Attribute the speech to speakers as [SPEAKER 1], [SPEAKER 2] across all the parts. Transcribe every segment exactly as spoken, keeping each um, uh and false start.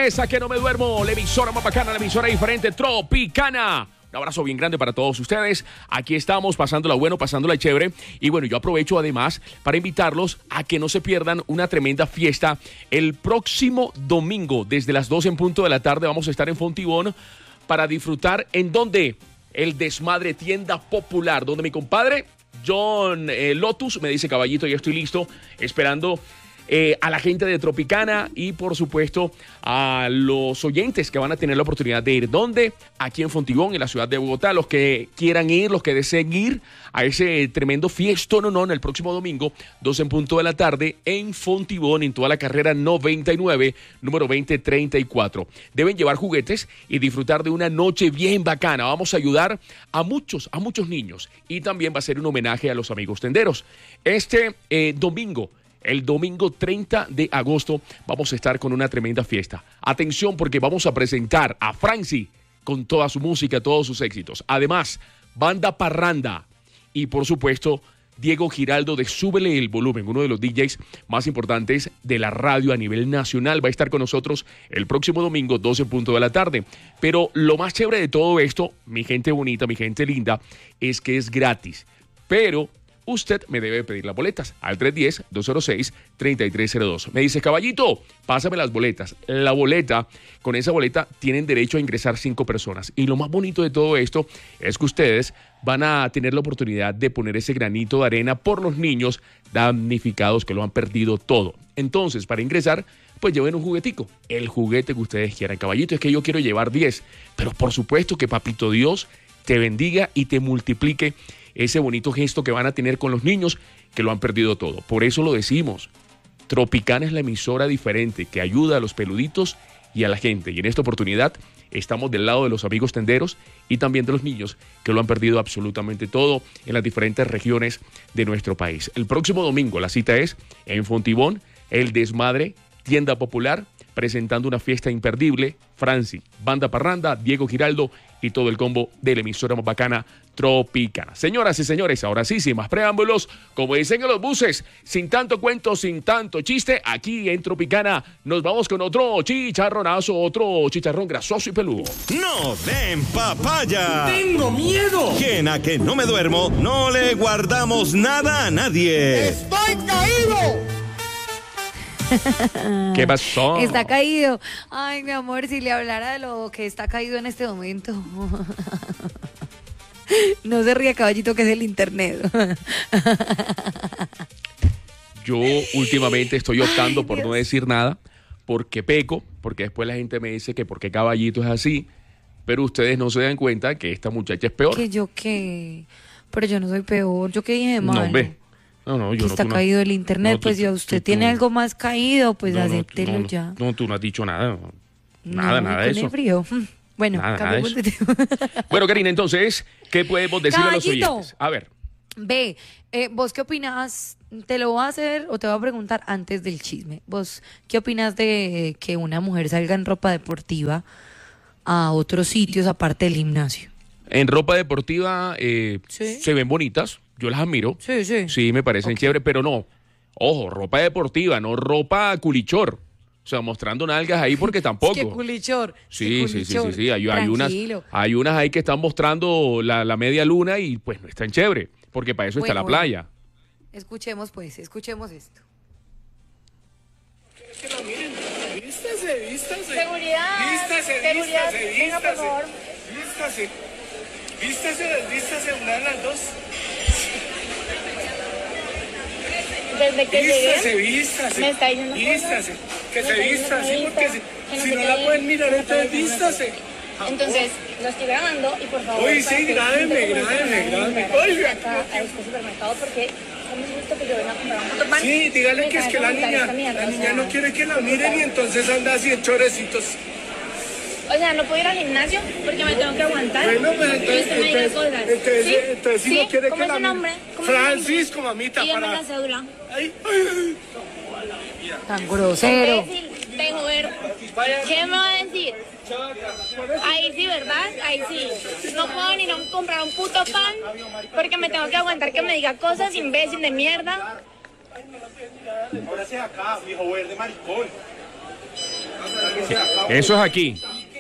[SPEAKER 1] señores, a que no me duermo, la emisora más bacana, la emisora diferente, Tropicana. Un abrazo bien grande para todos ustedes. Aquí estamos pasándola bueno, pasándola chévere. Y bueno, yo aprovecho además para invitarlos a que no se pierdan una tremenda fiesta. El próximo domingo, desde las doce en punto de la tarde, vamos a estar en Fontibón para disfrutar. ¿En dónde? El Desmadre Tienda Popular, donde mi compadre John eh, Lotus me dice: caballito, ya estoy listo, esperando Eh, a la gente de Tropicana y por supuesto a los oyentes que van a tener la oportunidad de ir. ¿Dónde? Aquí en Fontibón, en la ciudad de Bogotá. Los que quieran ir, los que deseen ir a ese tremendo fiestón, no, no, en el próximo domingo, doce en punto de la tarde, en Fontibón, en toda la carrera noventa y nueve, número veinte treinta y cuatro. Deben llevar juguetes y disfrutar de una noche bien bacana. Vamos a ayudar a muchos, a muchos niños. Y también va a ser un homenaje a los amigos tenderos. Este eh, domingo, El domingo treinta de agosto vamos a estar con una tremenda fiesta. Atención, porque vamos a presentar a Franci con toda su música, todos sus éxitos. Además, Banda Parranda y por supuesto Diego Giraldo de Súbele el Volumen, uno de los D Js más importantes de la radio a nivel nacional. Va a estar con nosotros el próximo domingo, doce en punto de la tarde. Pero lo más chévere de todo esto, mi gente bonita, mi gente linda, es que es gratis. Pero usted me debe pedir las boletas al tres uno cero, dos cero seis, tres tres cero dos. Me dice: caballito, pásame las boletas. La boleta, con esa boleta tienen derecho a ingresar cinco personas. Y lo más bonito de todo esto es que ustedes van a tener la oportunidad de poner ese granito de arena por los niños damnificados que lo han perdido todo. Entonces, para ingresar, pues lleven un juguetico, el juguete que ustedes quieran. Caballito, es que yo quiero llevar diez, pero por supuesto que Papito Dios te bendiga y te multiplique ese bonito gesto que van a tener con los niños que lo han perdido todo. Por eso lo decimos, Tropicana es la emisora diferente que ayuda a los peluditos y a la gente. Y en esta oportunidad estamos del lado de los amigos tenderos y también de los niños que lo han perdido absolutamente todo en las diferentes regiones de nuestro país. El próximo domingo la cita es en Fontibón, El Desmadre Tienda Popular, presentando una fiesta imperdible. Franci, Banda Parranda, Diego Giraldo y todo el combo de la emisora más bacana, Tropicana. Señoras y señores, ahora sí, sin más preámbulos, como dicen en los buses, sin tanto cuento, sin tanto chiste, aquí en Tropicana nos vamos con otro chicharronazo, otro chicharrón grasoso y peludo.
[SPEAKER 2] ¡No den papaya!
[SPEAKER 3] ¡Tengo miedo!
[SPEAKER 2] Que en A Que No Me Duermo no le guardamos nada a nadie.
[SPEAKER 3] ¡Estoy caído!
[SPEAKER 1] ¿Qué pasó?
[SPEAKER 4] Está caído. Ay, mi amor, si le hablara de lo que está caído en este momento. No se ríe, caballito, que es el internet.
[SPEAKER 1] Yo últimamente estoy optando Ay, por Dios. no decir nada, porque peco, porque después la gente me dice que por qué caballito es así, pero ustedes no se dan cuenta que esta muchacha es peor.
[SPEAKER 4] ¿Que yo qué? Pero yo no soy peor, ¿yo qué dije mal?
[SPEAKER 1] No, ve. No, no, yo
[SPEAKER 4] que
[SPEAKER 1] no,
[SPEAKER 4] está
[SPEAKER 1] no,
[SPEAKER 4] caído el internet,
[SPEAKER 1] no, tú,
[SPEAKER 4] pues si usted
[SPEAKER 1] tú,
[SPEAKER 4] tiene
[SPEAKER 1] tú,
[SPEAKER 4] algo más caído, pues
[SPEAKER 1] no,
[SPEAKER 4] acéptelo
[SPEAKER 1] no, no,
[SPEAKER 4] ya.
[SPEAKER 1] No, tú no has dicho nada. Nada,
[SPEAKER 4] no,
[SPEAKER 1] nada de
[SPEAKER 4] con
[SPEAKER 1] eso.
[SPEAKER 4] El frío. Bueno,
[SPEAKER 1] nada,
[SPEAKER 4] cambiemos
[SPEAKER 1] nada
[SPEAKER 4] de
[SPEAKER 1] de tema. Bueno, Karina, entonces, ¿qué podemos decir
[SPEAKER 4] Caballito.
[SPEAKER 1] a los oyentes? A ver.
[SPEAKER 4] Ve, eh, ¿vos qué opinas? Te lo voy a hacer o te voy a preguntar antes del chisme. ¿Vos qué opinas de que una mujer salga en ropa deportiva a otros sitios aparte del gimnasio?
[SPEAKER 1] En ropa deportiva eh,
[SPEAKER 4] ¿Sí?
[SPEAKER 1] se ven bonitas, yo las admiro.
[SPEAKER 4] Sí, sí.
[SPEAKER 1] Sí, me parecen
[SPEAKER 4] Okay.
[SPEAKER 1] chéveres, pero no. Ojo, ropa deportiva, no ropa culichor. O sea, mostrando nalgas ahí porque tampoco.
[SPEAKER 4] Es que culichor.
[SPEAKER 1] Sí,
[SPEAKER 4] que
[SPEAKER 1] sí, sí,
[SPEAKER 4] culichor.
[SPEAKER 1] sí, sí. Hay, hay unas,
[SPEAKER 4] Tranquilo.
[SPEAKER 1] hay unas ahí que están mostrando la, la media luna y pues no es tan chévere, porque para eso
[SPEAKER 4] Bueno,
[SPEAKER 1] está la
[SPEAKER 4] bueno.
[SPEAKER 1] playa.
[SPEAKER 4] Escuchemos pues, escuchemos esto.
[SPEAKER 3] Que lo miren. Vístase, vístase.
[SPEAKER 5] Seguridad.
[SPEAKER 3] Vístase,
[SPEAKER 5] Seguridad.
[SPEAKER 3] vístase,
[SPEAKER 5] Venga, por favor.
[SPEAKER 3] vístase. Vístase, vístase, una de las dos.
[SPEAKER 5] Desde que
[SPEAKER 3] Vístase,
[SPEAKER 5] llegué,
[SPEAKER 3] vístase.
[SPEAKER 5] me está diciendo
[SPEAKER 3] Vístase. Que
[SPEAKER 5] Me
[SPEAKER 3] se
[SPEAKER 5] está
[SPEAKER 3] vista,
[SPEAKER 5] diciendo
[SPEAKER 3] sí,
[SPEAKER 5] que
[SPEAKER 3] porque
[SPEAKER 5] me
[SPEAKER 3] si,
[SPEAKER 5] vista, que no
[SPEAKER 3] si
[SPEAKER 5] sé
[SPEAKER 3] no
[SPEAKER 5] qué,
[SPEAKER 3] la pueden mirar,
[SPEAKER 5] que no
[SPEAKER 3] entonces
[SPEAKER 5] pueden
[SPEAKER 3] vístase.
[SPEAKER 5] Entonces, lo estoy grabando y por favor.
[SPEAKER 3] Uy,
[SPEAKER 5] para
[SPEAKER 3] sí,
[SPEAKER 5] que
[SPEAKER 3] grábenme,
[SPEAKER 5] intente
[SPEAKER 3] grábenme,
[SPEAKER 5] comunicarme
[SPEAKER 3] grábenme. Oiga.
[SPEAKER 5] acá a este supermercado porque hemos visto que yo vengo a comprar un motorpan.
[SPEAKER 3] Sí, dígale que es que la niña, la niña no quiere que la miren y entonces anda así en chorecitos.
[SPEAKER 5] O sea, no puedo ir al gimnasio porque me tengo que aguantar.
[SPEAKER 3] Bueno, pues
[SPEAKER 5] y
[SPEAKER 3] entonces,
[SPEAKER 5] usted me diga
[SPEAKER 3] entonces,
[SPEAKER 5] cosas.
[SPEAKER 3] entonces,
[SPEAKER 5] ¿Sí?
[SPEAKER 3] entonces si
[SPEAKER 5] ¿Sí?
[SPEAKER 3] no quiere
[SPEAKER 5] ¿Cómo
[SPEAKER 3] que
[SPEAKER 5] es
[SPEAKER 3] la
[SPEAKER 5] su
[SPEAKER 3] miren.
[SPEAKER 5] nombre? ¿Cómo es su nombre?
[SPEAKER 3] Francisco, mamita,
[SPEAKER 5] Dígame
[SPEAKER 3] para...
[SPEAKER 5] la cédula.
[SPEAKER 3] Ay, ay,
[SPEAKER 4] Tan grosero.
[SPEAKER 5] Imbécil, pejovero. ¿Qué me va a decir? Ahí sí, ¿verdad? Ahí sí. No puedo ni no comprar un puto pan porque me tengo que aguantar que me diga cosas, imbécil de mierda.
[SPEAKER 3] Ahora sí acá, viejo verde maricón. Ahora sí acá,
[SPEAKER 1] Eso es aquí.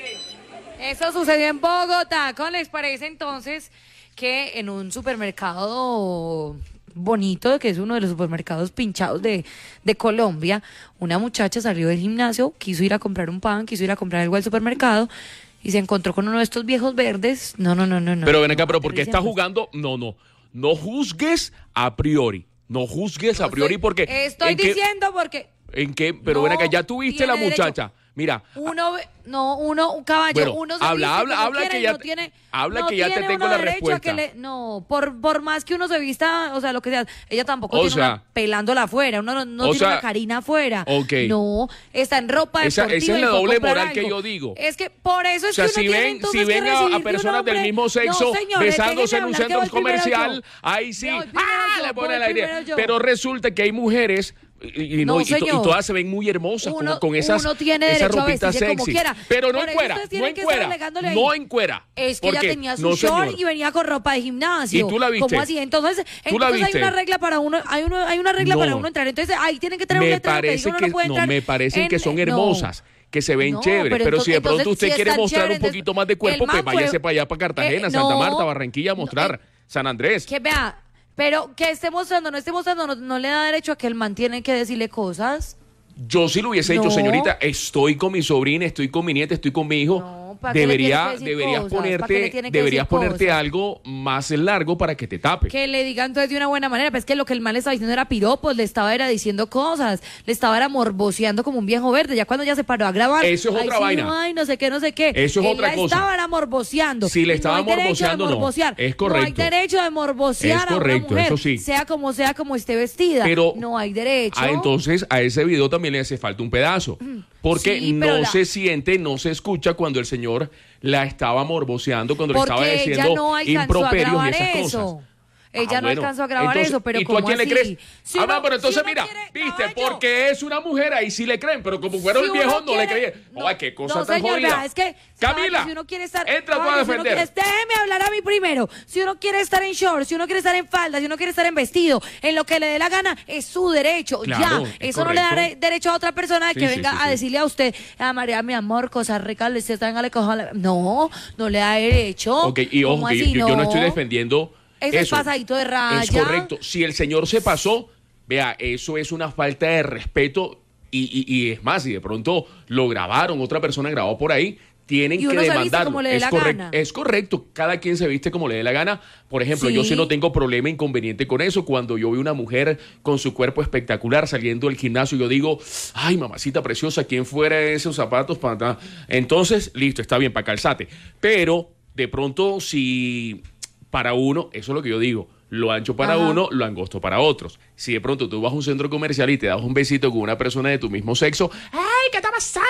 [SPEAKER 4] Eso sucedió en Bogotá. ¿Cómo les parece entonces que en un supermercado bonito, que es uno de los supermercados pinchados de, de Colombia, una muchacha salió del gimnasio, quiso ir a comprar un pan, quiso ir a comprar algo al supermercado y se encontró con uno de estos viejos verdes? No, no, no, no. no
[SPEAKER 1] pero ven acá,
[SPEAKER 4] no,
[SPEAKER 1] pero ¿por qué está jugando? No, no. No juzgues a priori. No juzgues a priori porque...
[SPEAKER 4] Estoy diciendo porque...
[SPEAKER 1] ¿En qué? Pero
[SPEAKER 4] no
[SPEAKER 1] ven acá, ya tuviste la muchacha. Derecho. Mira.
[SPEAKER 4] Uno, no, uno, un caballo,
[SPEAKER 1] bueno,
[SPEAKER 4] uno se
[SPEAKER 1] habla,
[SPEAKER 4] viste
[SPEAKER 1] habla,
[SPEAKER 4] como
[SPEAKER 1] habla
[SPEAKER 4] quiera
[SPEAKER 1] que
[SPEAKER 4] y
[SPEAKER 1] ya,
[SPEAKER 4] no tiene,
[SPEAKER 1] habla
[SPEAKER 4] no
[SPEAKER 1] que ya te
[SPEAKER 4] tiene
[SPEAKER 1] tengo
[SPEAKER 4] uno
[SPEAKER 1] la
[SPEAKER 4] derecho a
[SPEAKER 1] respuesta.
[SPEAKER 4] que le, no, por, por más que uno se vista, o sea, lo que sea, ella tampoco
[SPEAKER 1] o
[SPEAKER 4] tiene
[SPEAKER 1] sea,
[SPEAKER 4] una pelándola afuera, uno no, no tiene
[SPEAKER 1] sea,
[SPEAKER 4] una Karina afuera.
[SPEAKER 1] Okay.
[SPEAKER 4] No, está en ropa
[SPEAKER 1] esa,
[SPEAKER 4] deportiva.
[SPEAKER 1] Esa es la doble moral
[SPEAKER 4] algo.
[SPEAKER 1] que yo digo.
[SPEAKER 4] Es que por eso es
[SPEAKER 1] o sea,
[SPEAKER 4] que uno
[SPEAKER 1] si
[SPEAKER 4] tiene
[SPEAKER 1] ven,
[SPEAKER 4] entonces
[SPEAKER 1] si ven
[SPEAKER 4] que
[SPEAKER 1] a, a personas del mismo sexo
[SPEAKER 4] no, señor,
[SPEAKER 1] besándose en un
[SPEAKER 4] hablar,
[SPEAKER 1] centro comercial, ahí sí, ¡ah!
[SPEAKER 4] Yo,
[SPEAKER 1] le pone el aire.
[SPEAKER 4] yo.
[SPEAKER 1] Pero resulta que hay mujeres... Y, y, no,
[SPEAKER 4] no,
[SPEAKER 1] y, to, y todas se ven muy hermosas
[SPEAKER 4] uno,
[SPEAKER 1] con, con esas,
[SPEAKER 4] uno tiene
[SPEAKER 1] esas
[SPEAKER 4] derecho
[SPEAKER 1] ropitas
[SPEAKER 4] a vestirse
[SPEAKER 1] sexy.
[SPEAKER 4] Como quiera.
[SPEAKER 1] Pero no
[SPEAKER 4] Por
[SPEAKER 1] encuera, no encuera, no encuera.
[SPEAKER 4] Es que ella tenía su
[SPEAKER 1] no,
[SPEAKER 4] short
[SPEAKER 1] señor.
[SPEAKER 4] y venía con ropa de gimnasio.
[SPEAKER 1] ¿Y tú la viste?
[SPEAKER 4] ¿Cómo así? Entonces,
[SPEAKER 1] ¿Tú la
[SPEAKER 4] entonces
[SPEAKER 1] viste?
[SPEAKER 4] hay una regla para uno, hay uno, hay una regla
[SPEAKER 1] no.
[SPEAKER 4] para uno entrar. Entonces ahí tienen que tener un
[SPEAKER 1] me
[SPEAKER 4] letrero que diga uno
[SPEAKER 1] que,
[SPEAKER 4] no puede
[SPEAKER 1] no,
[SPEAKER 4] entrar.
[SPEAKER 1] me parecen
[SPEAKER 4] en,
[SPEAKER 1] que son hermosas.
[SPEAKER 4] No.
[SPEAKER 1] Que se ven
[SPEAKER 4] no,
[SPEAKER 1] chéveres, pero,
[SPEAKER 4] pero
[SPEAKER 1] si de pronto
[SPEAKER 4] entonces,
[SPEAKER 1] usted
[SPEAKER 4] si
[SPEAKER 1] quiere mostrar
[SPEAKER 4] chéveres,
[SPEAKER 1] un poquito más de cuerpo, pues váyase para allá, para Cartagena,
[SPEAKER 4] eh,
[SPEAKER 1] Santa
[SPEAKER 4] no,
[SPEAKER 1] Marta, Barranquilla, a mostrar,
[SPEAKER 4] no, eh,
[SPEAKER 1] San Andrés.
[SPEAKER 4] Que vea, pero que esté mostrando, no esté mostrando, no, no le da derecho a que el man tiene que decirle cosas.
[SPEAKER 1] Yo sí lo hubiese
[SPEAKER 4] no.
[SPEAKER 1] hecho, señorita. Estoy con mi sobrina, estoy con mi nieta, estoy con mi hijo.
[SPEAKER 4] No, ¿para qué
[SPEAKER 1] Debería,
[SPEAKER 4] le tiene que decir
[SPEAKER 1] deberías
[SPEAKER 4] cosas?
[SPEAKER 1] ponerte,
[SPEAKER 4] ¿Para qué le tiene que
[SPEAKER 1] deberías
[SPEAKER 4] decir
[SPEAKER 1] ponerte
[SPEAKER 4] cosas?
[SPEAKER 1] algo más largo para que te tape.
[SPEAKER 4] Que le digan entonces de una buena manera, pero es que lo que el man le estaba diciendo era piropos, le estaba era diciendo cosas, le estaba era morboseando como un viejo verde, ya cuando ya se paró a grabar.
[SPEAKER 1] Eso es
[SPEAKER 4] ay,
[SPEAKER 1] otra
[SPEAKER 4] sí,
[SPEAKER 1] vaina.
[SPEAKER 4] No, ay, no sé qué, no sé qué.
[SPEAKER 1] Eso es
[SPEAKER 4] Él
[SPEAKER 1] otra
[SPEAKER 4] la
[SPEAKER 1] cosa.
[SPEAKER 4] estaba era morboseando.
[SPEAKER 1] Si le
[SPEAKER 4] Y
[SPEAKER 1] estaba
[SPEAKER 4] no hay derecho de
[SPEAKER 1] morboseando, no.
[SPEAKER 4] morbosear.
[SPEAKER 1] Es correcto.
[SPEAKER 4] No hay derecho de morbosear
[SPEAKER 1] Es correcto,
[SPEAKER 4] a una mujer,
[SPEAKER 1] eso sí.
[SPEAKER 4] sea como sea, como esté vestida.
[SPEAKER 1] Pero
[SPEAKER 4] no hay derecho.
[SPEAKER 1] Ah, entonces a ese video también le hace falta un pedazo. Porque
[SPEAKER 4] Sí,
[SPEAKER 1] no
[SPEAKER 4] pero la-
[SPEAKER 1] se siente, no se escucha cuando el señor la estaba morboseando, cuando
[SPEAKER 4] Porque
[SPEAKER 1] le estaba
[SPEAKER 4] ella
[SPEAKER 1] diciendo
[SPEAKER 4] no alcanzó a
[SPEAKER 1] improperios y
[SPEAKER 4] grabar
[SPEAKER 1] esas
[SPEAKER 4] eso.
[SPEAKER 1] cosas.
[SPEAKER 4] Ella
[SPEAKER 1] Ah,
[SPEAKER 4] no
[SPEAKER 1] bueno.
[SPEAKER 4] alcanzó a grabar
[SPEAKER 1] Entonces,
[SPEAKER 4] eso, pero
[SPEAKER 1] ¿y tú a
[SPEAKER 4] ¿cómo
[SPEAKER 1] quién le
[SPEAKER 4] así?
[SPEAKER 1] crees?
[SPEAKER 4] Si
[SPEAKER 1] ah,
[SPEAKER 4] uno-
[SPEAKER 1] no, pero entonces
[SPEAKER 4] si uno
[SPEAKER 1] mira,
[SPEAKER 4] quiere-
[SPEAKER 1] viste,
[SPEAKER 4] caballo.
[SPEAKER 1] porque es una mujer, ahí sí le creen, pero como fueron
[SPEAKER 4] Si
[SPEAKER 1] viejos
[SPEAKER 4] uno
[SPEAKER 1] no le
[SPEAKER 4] quiere-
[SPEAKER 1] creían.
[SPEAKER 4] no,
[SPEAKER 1] Ay, qué cosa
[SPEAKER 4] no,
[SPEAKER 1] tan
[SPEAKER 4] señor,
[SPEAKER 1] jodida.
[SPEAKER 4] vea, es que,
[SPEAKER 1] Camila,
[SPEAKER 4] caballo, si uno quiere estar,
[SPEAKER 1] entra tú a
[SPEAKER 4] caballo, si uno
[SPEAKER 1] defender.
[SPEAKER 4] quiere- déjeme hablar a mí primero. Si uno quiere estar en short, si uno quiere estar en falda, si uno quiere estar en vestido, en lo que le dé la gana, es su derecho.
[SPEAKER 1] Claro,
[SPEAKER 4] ya,
[SPEAKER 1] es
[SPEAKER 4] eso no le da
[SPEAKER 1] correcto.
[SPEAKER 4] re- derecho a otra persona de
[SPEAKER 1] Sí,
[SPEAKER 4] que
[SPEAKER 1] sí,
[SPEAKER 4] venga
[SPEAKER 1] sí,
[SPEAKER 4] a
[SPEAKER 1] sí.
[SPEAKER 4] decirle a usted, a María, mi amor, cosas ricas, le venga, le coja la... No, no le da derecho.
[SPEAKER 1] Ok, y ojo,
[SPEAKER 4] ¿Cómo
[SPEAKER 1] que yo,
[SPEAKER 4] así?
[SPEAKER 1] yo- yo no estoy defendiendo
[SPEAKER 4] Eso es
[SPEAKER 1] eso.
[SPEAKER 4] pasadito de raya.
[SPEAKER 1] Es correcto. Si el señor se pasó, vea, eso es una falta de respeto y, y- y es más, si de pronto lo grabaron, otra persona grabó por ahí, tienen
[SPEAKER 4] Y
[SPEAKER 1] que
[SPEAKER 4] uno se viste
[SPEAKER 1] demandarlo.
[SPEAKER 4] como le dé
[SPEAKER 1] es,
[SPEAKER 4] la
[SPEAKER 1] correcto,
[SPEAKER 4] gana.
[SPEAKER 1] es correcto, cada quien se viste como le dé la gana. Por ejemplo,
[SPEAKER 4] Sí.
[SPEAKER 1] yo sí no tengo problema, inconveniente con eso. Cuando yo veo una mujer con su cuerpo espectacular saliendo del gimnasio, yo digo, ay, mamacita preciosa, ¿quién fuera esos zapatos para...? Entonces, listo, está bien, para calzate. Pero, de pronto, si para uno, eso es lo que yo digo, lo ancho para
[SPEAKER 4] Ajá.
[SPEAKER 1] uno, lo angosto para otros. Si de pronto tú vas a un centro comercial y te das un besito con una persona de tu mismo sexo, ¡ay, qué está pasando!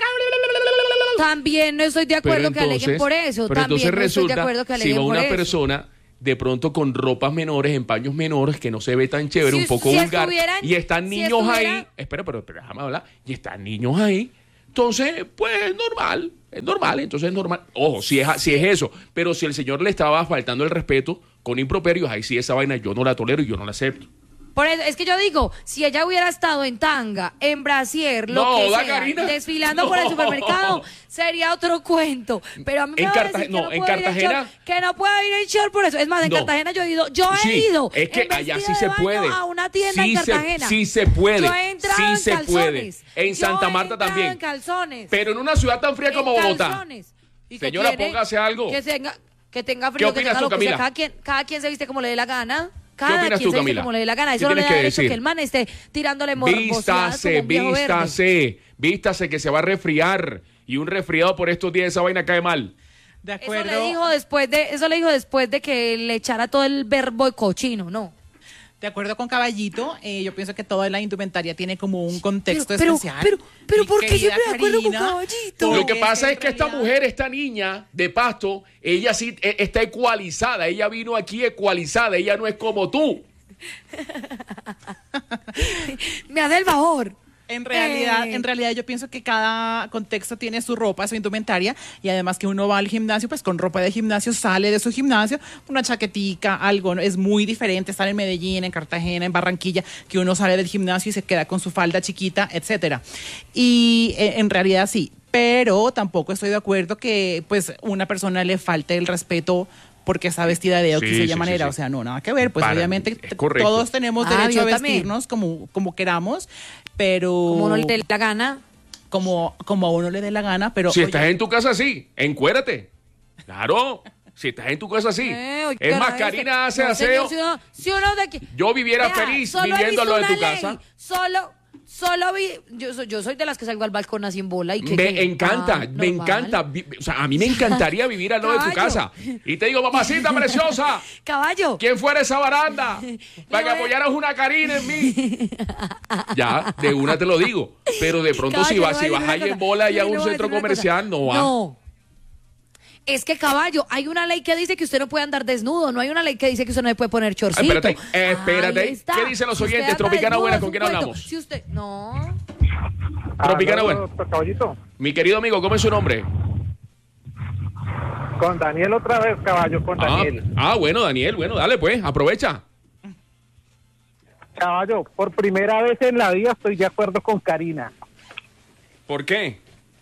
[SPEAKER 4] También no estoy de acuerdo
[SPEAKER 1] Pero
[SPEAKER 4] que aleguen
[SPEAKER 1] entonces-
[SPEAKER 4] por eso.
[SPEAKER 1] Pero
[SPEAKER 4] También
[SPEAKER 1] entonces
[SPEAKER 4] no estoy de
[SPEAKER 1] resulta,
[SPEAKER 4] acuerdo que
[SPEAKER 1] si
[SPEAKER 4] aleguen
[SPEAKER 1] va
[SPEAKER 4] por
[SPEAKER 1] una
[SPEAKER 4] eso.
[SPEAKER 1] persona de pronto con ropas menores, en paños menores, que no se ve tan chévere,
[SPEAKER 4] Si-
[SPEAKER 1] un poco
[SPEAKER 4] si
[SPEAKER 1] vulgar,
[SPEAKER 4] estuvieran-
[SPEAKER 1] y están
[SPEAKER 4] si
[SPEAKER 1] niños
[SPEAKER 4] estuvieran-
[SPEAKER 1] ahí, espera, pero, pero déjame hablar, y están niños ahí, entonces, pues es normal, es normal, entonces es normal. Ojo, si es, si es eso, pero si el señor le estaba faltando el respeto con improperios, ahí sí esa vaina yo no la tolero y yo no la acepto.
[SPEAKER 4] Por eso, es que yo digo, si ella hubiera estado en tanga, en brasier, lo
[SPEAKER 1] No,
[SPEAKER 4] que
[SPEAKER 1] da,
[SPEAKER 4] sea,
[SPEAKER 1] Karina.
[SPEAKER 4] desfilando
[SPEAKER 1] No.
[SPEAKER 4] por el supermercado, sería otro cuento. Pero a mí me
[SPEAKER 1] En
[SPEAKER 4] va a
[SPEAKER 1] Cartagena-
[SPEAKER 4] decir que
[SPEAKER 1] no,
[SPEAKER 4] no,
[SPEAKER 1] en
[SPEAKER 4] puedo ir
[SPEAKER 1] Cartagena-
[SPEAKER 4] short, que no puedo ir en short por eso. Es más, en
[SPEAKER 1] No.
[SPEAKER 4] Cartagena yo he ido, yo he
[SPEAKER 1] Sí,
[SPEAKER 4] ido
[SPEAKER 1] es que
[SPEAKER 4] en
[SPEAKER 1] allá
[SPEAKER 4] vestido
[SPEAKER 1] sí se
[SPEAKER 4] de baño
[SPEAKER 1] puede.
[SPEAKER 4] a una tienda
[SPEAKER 1] Sí
[SPEAKER 4] en
[SPEAKER 1] se-
[SPEAKER 4] Cartagena.
[SPEAKER 1] sí se puede.
[SPEAKER 4] Yo he entrado
[SPEAKER 1] Sí
[SPEAKER 4] en
[SPEAKER 1] se
[SPEAKER 4] calzones.
[SPEAKER 1] puede. En
[SPEAKER 4] Yo
[SPEAKER 1] Santa
[SPEAKER 4] he
[SPEAKER 1] Marta
[SPEAKER 4] entrado
[SPEAKER 1] también.
[SPEAKER 4] en calzones.
[SPEAKER 1] Pero en una ciudad tan fría como
[SPEAKER 4] en
[SPEAKER 1] Bogotá.
[SPEAKER 4] calzones. ¿Y qué
[SPEAKER 1] Señora,
[SPEAKER 4] tiene?
[SPEAKER 1] póngase algo.
[SPEAKER 4] Que tenga, que tenga
[SPEAKER 1] ¿Qué
[SPEAKER 4] frío, que
[SPEAKER 1] opinas
[SPEAKER 4] tenga
[SPEAKER 1] tú,
[SPEAKER 4] lo que sea.
[SPEAKER 1] Camila?
[SPEAKER 4] Cada quien, cada quien se viste como le dé la gana. Cada
[SPEAKER 1] opinas
[SPEAKER 4] quien
[SPEAKER 1] tú,
[SPEAKER 4] se viste
[SPEAKER 1] Camila?
[SPEAKER 4] como le dé la gana.
[SPEAKER 1] ¿Qué
[SPEAKER 4] Eso no le
[SPEAKER 1] tienes
[SPEAKER 4] da
[SPEAKER 1] que
[SPEAKER 4] derecho
[SPEAKER 1] decir?
[SPEAKER 4] que el man esté tirándole morbosidad
[SPEAKER 1] Vístase,
[SPEAKER 4] como un viejo verde.
[SPEAKER 1] vístase, vístase que se va a resfriar. Y un resfriado por estos días, esa vaina cae mal.
[SPEAKER 6] De
[SPEAKER 4] Eso
[SPEAKER 6] acuerdo.
[SPEAKER 4] le dijo después de, eso le dijo después de que le echara todo el verbo de cochino, ¿no?
[SPEAKER 6] De acuerdo con Caballito, eh, yo pienso que toda la indumentaria tiene como un contexto
[SPEAKER 4] Pero- pero-
[SPEAKER 6] especial.
[SPEAKER 4] pero- pero
[SPEAKER 6] Mi
[SPEAKER 4] ¿por qué
[SPEAKER 6] querida
[SPEAKER 4] siempre de acuerdo con
[SPEAKER 6] Karina,
[SPEAKER 4] Caballito?
[SPEAKER 1] Lo que
[SPEAKER 6] es
[SPEAKER 1] pasa
[SPEAKER 6] en
[SPEAKER 1] es que esta
[SPEAKER 6] realidad-
[SPEAKER 1] mujer, esta niña de Pasto, ella sí eh, está ecualizada. Ella vino aquí ecualizada. Ella no es como tú.
[SPEAKER 4] Me hace el favor.
[SPEAKER 6] En realidad,
[SPEAKER 4] Eh.
[SPEAKER 6] en realidad yo pienso que cada contexto tiene su ropa, su indumentaria, y además que uno va al gimnasio, pues con ropa de gimnasio, sale de su gimnasio, una chaquetica, algo, ¿no? Es muy diferente estar en Medellín, en Cartagena, en Barranquilla, que uno sale del gimnasio y se queda con su falda chiquita, etcétera. Y eh, en realidad sí. pero tampoco estoy de acuerdo que pues una persona le falte el respeto porque está vestida de X
[SPEAKER 1] Sí,
[SPEAKER 6] y
[SPEAKER 1] sí,
[SPEAKER 6] manera,
[SPEAKER 1] sí, sí.
[SPEAKER 6] o sea, no, nada que ver, pues
[SPEAKER 1] Para,
[SPEAKER 6] obviamente
[SPEAKER 1] es correcto.
[SPEAKER 6] todos tenemos
[SPEAKER 4] Ah,
[SPEAKER 6] derecho a
[SPEAKER 4] yo también.
[SPEAKER 6] vestirnos como, como queramos, pero
[SPEAKER 4] Como no le dé la gana.
[SPEAKER 6] como, como a uno le dé la gana, pero
[SPEAKER 1] Si
[SPEAKER 6] oye,
[SPEAKER 1] estás en tu casa, sí, encuérate. Claro. Si estás en tu casa, sí.
[SPEAKER 4] Eh, oiga,
[SPEAKER 1] es más,
[SPEAKER 4] este-
[SPEAKER 1] Karina hace
[SPEAKER 4] no,
[SPEAKER 1] aseo.
[SPEAKER 4] señor, si uno, si uno de aquí-
[SPEAKER 1] Yo viviera
[SPEAKER 4] Vea,
[SPEAKER 1] feliz
[SPEAKER 4] solo he
[SPEAKER 1] viviendo
[SPEAKER 4] visto
[SPEAKER 1] lo de tu
[SPEAKER 4] una ley,
[SPEAKER 1] casa.
[SPEAKER 4] Solo, solo vi. Yo soy, yo soy de las que salgo al balcón así en bola y que.
[SPEAKER 1] Me
[SPEAKER 4] que-
[SPEAKER 1] encanta,
[SPEAKER 4] ah,
[SPEAKER 1] me
[SPEAKER 4] normal.
[SPEAKER 1] encanta. Vi- O sea, a mí me encantaría vivir al lado de tu
[SPEAKER 4] Caballo.
[SPEAKER 1] casa. Y te digo, mamacita preciosa,
[SPEAKER 4] Caballo.
[SPEAKER 1] ¿quién fuera esa baranda? Para que
[SPEAKER 4] No, eh.
[SPEAKER 1] apoyaras una Karina en mí. Ya, de una te lo digo. Pero de pronto si
[SPEAKER 4] Caballo,
[SPEAKER 1] vas,
[SPEAKER 4] le
[SPEAKER 1] si
[SPEAKER 4] voy a
[SPEAKER 1] vas
[SPEAKER 4] decir
[SPEAKER 1] ahí
[SPEAKER 4] una
[SPEAKER 1] en bola y
[SPEAKER 4] cosa.
[SPEAKER 1] a un
[SPEAKER 4] Le voy a
[SPEAKER 1] centro
[SPEAKER 4] decir una
[SPEAKER 1] comercial,
[SPEAKER 4] cosa.
[SPEAKER 1] no va.
[SPEAKER 4] No. Es que, caballo, hay una ley que dice que usted no puede andar desnudo, no hay una ley que dice que usted no le puede poner
[SPEAKER 1] Ah,
[SPEAKER 4] chorcito.
[SPEAKER 1] espérate, eh, espérate.
[SPEAKER 4] Ahí está.
[SPEAKER 1] ¿Qué dicen los
[SPEAKER 4] Si usted
[SPEAKER 1] oyentes?
[SPEAKER 4] anda
[SPEAKER 1] Tropicana
[SPEAKER 4] desnudo,
[SPEAKER 1] Buena,
[SPEAKER 4] es
[SPEAKER 1] ¿con
[SPEAKER 4] un
[SPEAKER 1] quién
[SPEAKER 4] cuento.
[SPEAKER 1] hablamos?
[SPEAKER 4] Si usted, no.
[SPEAKER 1] Tropicana
[SPEAKER 7] Aló,
[SPEAKER 1] Buena.
[SPEAKER 7] Caballito.
[SPEAKER 1] Mi querido amigo, ¿cómo es su nombre?
[SPEAKER 7] Con Daniel otra vez, caballo, con
[SPEAKER 1] Ah,
[SPEAKER 7] Daniel.
[SPEAKER 1] ah, bueno, Daniel, bueno, dale pues, aprovecha.
[SPEAKER 7] Caballo, por primera vez en la vida estoy de acuerdo con Karina.
[SPEAKER 1] ¿Por qué?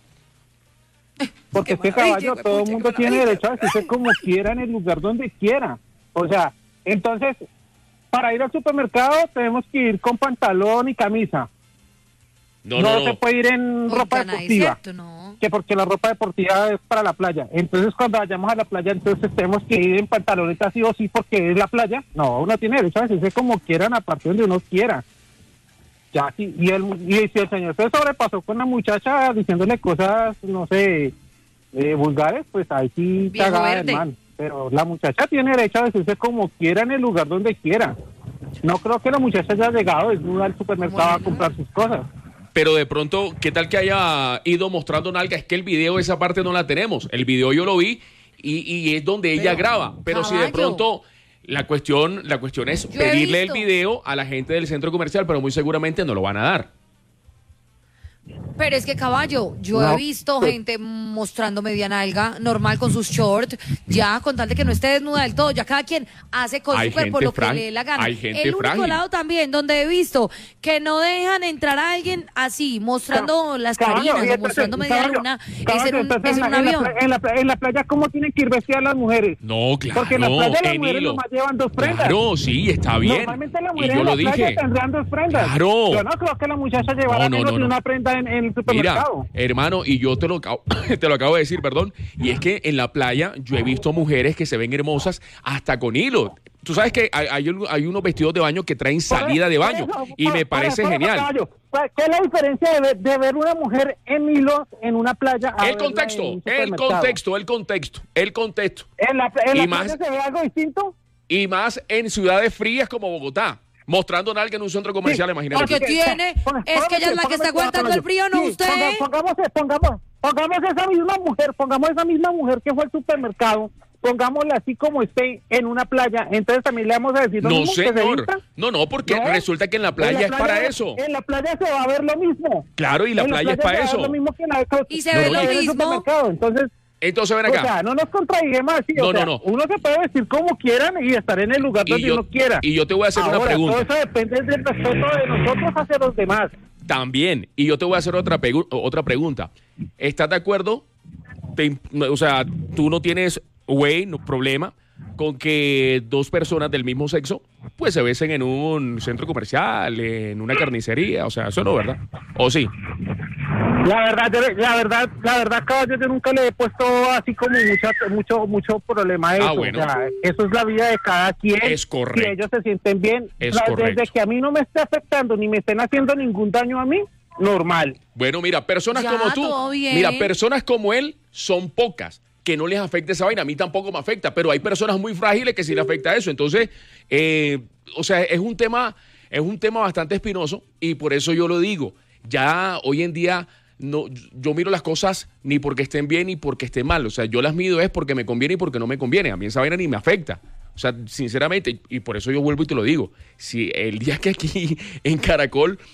[SPEAKER 7] Porque es que,
[SPEAKER 4] Ay,
[SPEAKER 7] caballo,
[SPEAKER 4] qué
[SPEAKER 7] todo el
[SPEAKER 4] pucha,
[SPEAKER 7] mundo
[SPEAKER 4] qué
[SPEAKER 7] tiene
[SPEAKER 4] maravilla.
[SPEAKER 7] derecho a vestirse como quiera en el lugar donde quiera. O sea, entonces, para ir al supermercado tenemos que ir con pantalón y camisa.
[SPEAKER 1] No,
[SPEAKER 7] No,
[SPEAKER 1] no,
[SPEAKER 7] se
[SPEAKER 1] no.
[SPEAKER 7] puede ir en ropa
[SPEAKER 4] Oigan, ahí es
[SPEAKER 7] deportiva.
[SPEAKER 4] cierto, no.
[SPEAKER 7] Que porque la ropa deportiva es para la playa. Entonces, cuando vayamos a la playa, entonces tenemos que ir en pantalonetas sí o sí porque es la playa. No, uno tiene derecho a vestirse como quieran, a partir donde uno quiera. Ya, sí, y, el, y si el señor se sobrepasó con la muchacha diciéndole cosas, no sé, eh, vulgares, pues ahí sí
[SPEAKER 4] Viejo
[SPEAKER 7] cagada
[SPEAKER 4] verde.
[SPEAKER 7] del man. Pero la muchacha tiene derecho a vestirse como quiera en el lugar donde quiera. No creo que la muchacha haya llegado desnuda al supermercado a comprar sus cosas.
[SPEAKER 1] Pero de pronto, ¿qué tal que haya ido mostrando nalga? Es que el video, esa parte no la tenemos. El video yo lo vi y, y es donde ella graba. Pero si de
[SPEAKER 4] caballo.
[SPEAKER 1] pronto la cuestión, la cuestión es
[SPEAKER 4] Yo he
[SPEAKER 1] pedirle el
[SPEAKER 4] visto.
[SPEAKER 1] video a la gente del centro comercial, pero muy seguramente no lo van a dar.
[SPEAKER 4] Pero es que, caballo, yo
[SPEAKER 7] No,
[SPEAKER 4] he visto
[SPEAKER 7] pues-
[SPEAKER 4] gente mostrando media nalga, normal con sus shorts, ya con tal de que no esté desnuda del todo, ya cada quien hace con
[SPEAKER 1] Hay
[SPEAKER 4] su cuerpo
[SPEAKER 1] gente
[SPEAKER 4] lo que
[SPEAKER 1] frágil,
[SPEAKER 4] le dé la gana.
[SPEAKER 1] hay gente
[SPEAKER 4] El único
[SPEAKER 1] frágil.
[SPEAKER 4] lado también donde he visto que no dejan entrar a alguien así, mostrando las
[SPEAKER 7] Caballo,
[SPEAKER 4] carinas
[SPEAKER 7] y
[SPEAKER 4] o
[SPEAKER 7] entonces,
[SPEAKER 4] mostrando media
[SPEAKER 7] caballo,
[SPEAKER 4] luna, es
[SPEAKER 7] caballo,
[SPEAKER 4] en un,
[SPEAKER 7] entonces
[SPEAKER 4] es en un
[SPEAKER 7] en la- en la
[SPEAKER 4] avión.
[SPEAKER 7] pla- En la, pla- en la playa, ¿cómo tienen que ir vestidas las mujeres?
[SPEAKER 1] No, claro.
[SPEAKER 7] Porque en la playa las
[SPEAKER 1] en
[SPEAKER 7] mujeres
[SPEAKER 1] hilo.
[SPEAKER 7] nomás llevan dos prendas.
[SPEAKER 1] Claro, sí, está bien.
[SPEAKER 7] Normalmente las
[SPEAKER 1] Y
[SPEAKER 7] mujeres
[SPEAKER 1] yo
[SPEAKER 7] en
[SPEAKER 1] lo
[SPEAKER 7] la playa
[SPEAKER 1] dije.
[SPEAKER 7] tendrían dos prendas.
[SPEAKER 1] Claro.
[SPEAKER 7] Yo no creo que la muchacha llevara
[SPEAKER 1] No, no,
[SPEAKER 7] menos
[SPEAKER 1] no,
[SPEAKER 7] de
[SPEAKER 1] no.
[SPEAKER 7] una prenda en, en el
[SPEAKER 1] Mira,
[SPEAKER 7] supermercado.
[SPEAKER 1] hermano, y yo te lo, acabo- te lo acabo de decir, perdón, y es que en la playa yo he visto mujeres que se ven hermosas hasta con hilo. Tú sabes que hay, hay, un- hay unos vestidos de baño que traen salida de
[SPEAKER 7] Por
[SPEAKER 1] baño
[SPEAKER 7] eso,
[SPEAKER 1] y
[SPEAKER 7] por-
[SPEAKER 1] me
[SPEAKER 7] por-
[SPEAKER 1] parece
[SPEAKER 7] por eso,
[SPEAKER 1] genial.
[SPEAKER 7] caballo, ¿qué es la diferencia de ver, de ver una mujer en hilos en una playa? a
[SPEAKER 1] El
[SPEAKER 7] verla en
[SPEAKER 1] contexto,
[SPEAKER 7] un
[SPEAKER 1] el
[SPEAKER 7] supermercado?
[SPEAKER 1] contexto, el contexto, el contexto.
[SPEAKER 7] ¿En la, en
[SPEAKER 1] Y
[SPEAKER 7] la
[SPEAKER 1] más-
[SPEAKER 7] playa se ve algo distinto?
[SPEAKER 1] Y más en ciudades frías como Bogotá, mostrando nalga en un centro comercial,
[SPEAKER 7] Sí,
[SPEAKER 1] imagínate.
[SPEAKER 4] Porque
[SPEAKER 1] tú.
[SPEAKER 4] tiene,
[SPEAKER 7] Ponga-
[SPEAKER 4] es que ella es la que
[SPEAKER 7] póngame
[SPEAKER 4] está
[SPEAKER 7] cuidado,
[SPEAKER 4] aguantando
[SPEAKER 7] caballo.
[SPEAKER 4] el frío, no
[SPEAKER 7] Sí,
[SPEAKER 4] usted.
[SPEAKER 7] ponga- Pongamos, pongamos, pongamos esa misma mujer, pongamos esa misma mujer que fue al supermercado, pongámosla así como esté en una playa, entonces también le vamos a decir lo
[SPEAKER 1] No,
[SPEAKER 7] mismo, que se
[SPEAKER 1] señor.
[SPEAKER 7] vista.
[SPEAKER 1] No, no, porque
[SPEAKER 7] ¿No?
[SPEAKER 1] resulta que en la
[SPEAKER 7] En
[SPEAKER 1] playa
[SPEAKER 7] la
[SPEAKER 1] es para
[SPEAKER 7] playa-
[SPEAKER 1] eso.
[SPEAKER 7] En la playa se va a ver lo mismo.
[SPEAKER 1] Claro, y la
[SPEAKER 7] En
[SPEAKER 1] playa es para
[SPEAKER 7] se va a
[SPEAKER 1] eso.
[SPEAKER 7] ver lo mismo que en la
[SPEAKER 4] Y se
[SPEAKER 1] ve
[SPEAKER 7] que
[SPEAKER 1] lo
[SPEAKER 7] en el
[SPEAKER 4] mismo.
[SPEAKER 7] supermercado. Entonces,
[SPEAKER 1] Entonces ven
[SPEAKER 7] o
[SPEAKER 1] acá.
[SPEAKER 7] sea, no nos contradigamos así.
[SPEAKER 1] No,
[SPEAKER 7] o sea,
[SPEAKER 1] no, no.
[SPEAKER 7] Uno se puede vestir como quieran y estar en el lugar
[SPEAKER 1] Y
[SPEAKER 7] donde
[SPEAKER 1] yo-
[SPEAKER 7] uno quiera.
[SPEAKER 1] y yo te voy a hacer una
[SPEAKER 7] Ahora,
[SPEAKER 1] pregunta.
[SPEAKER 7] todo eso depende del respeto de nosotros hacia los demás.
[SPEAKER 1] También. Y yo te voy a hacer otra, pegu- otra pregunta. ¿Estás de acuerdo? Te imp- o sea, tú no tienes, güey, no problema con que dos personas del mismo sexo pues se besen en un centro comercial, en una carnicería. O sea, eso no, ¿verdad? ¿O sí?
[SPEAKER 7] La verdad, yo- la verdad, la verdad, caballo, yo nunca le he puesto así como mucha, mucho, mucho problema a eso.
[SPEAKER 1] Ah, bueno.
[SPEAKER 7] O sea, eso es la vida de cada quien.
[SPEAKER 1] Es correcto.
[SPEAKER 7] Si ellos se sienten bien,
[SPEAKER 1] Es
[SPEAKER 7] la-
[SPEAKER 1] correcto.
[SPEAKER 7] desde que a mí no me esté afectando ni me estén haciendo ningún daño a mí, normal.
[SPEAKER 1] Bueno, mira, personas
[SPEAKER 4] Ya,
[SPEAKER 1] como tú,
[SPEAKER 4] todo bien.
[SPEAKER 1] mira, personas como él son pocas. Que no les afecte esa vaina, a mí tampoco me afecta, pero hay personas muy frágiles que sí le afecta eso. Entonces, eh, o sea, es un tema, es un tema bastante espinoso y por eso yo lo digo. Ya hoy en día no, yo miro las cosas ni porque estén bien ni porque estén mal. O sea, yo las mido es porque me conviene y porque no me conviene. A mí esa vaina ni me afecta. O sea, sinceramente, y por eso yo vuelvo y te lo digo. Si el día que aquí en Caracol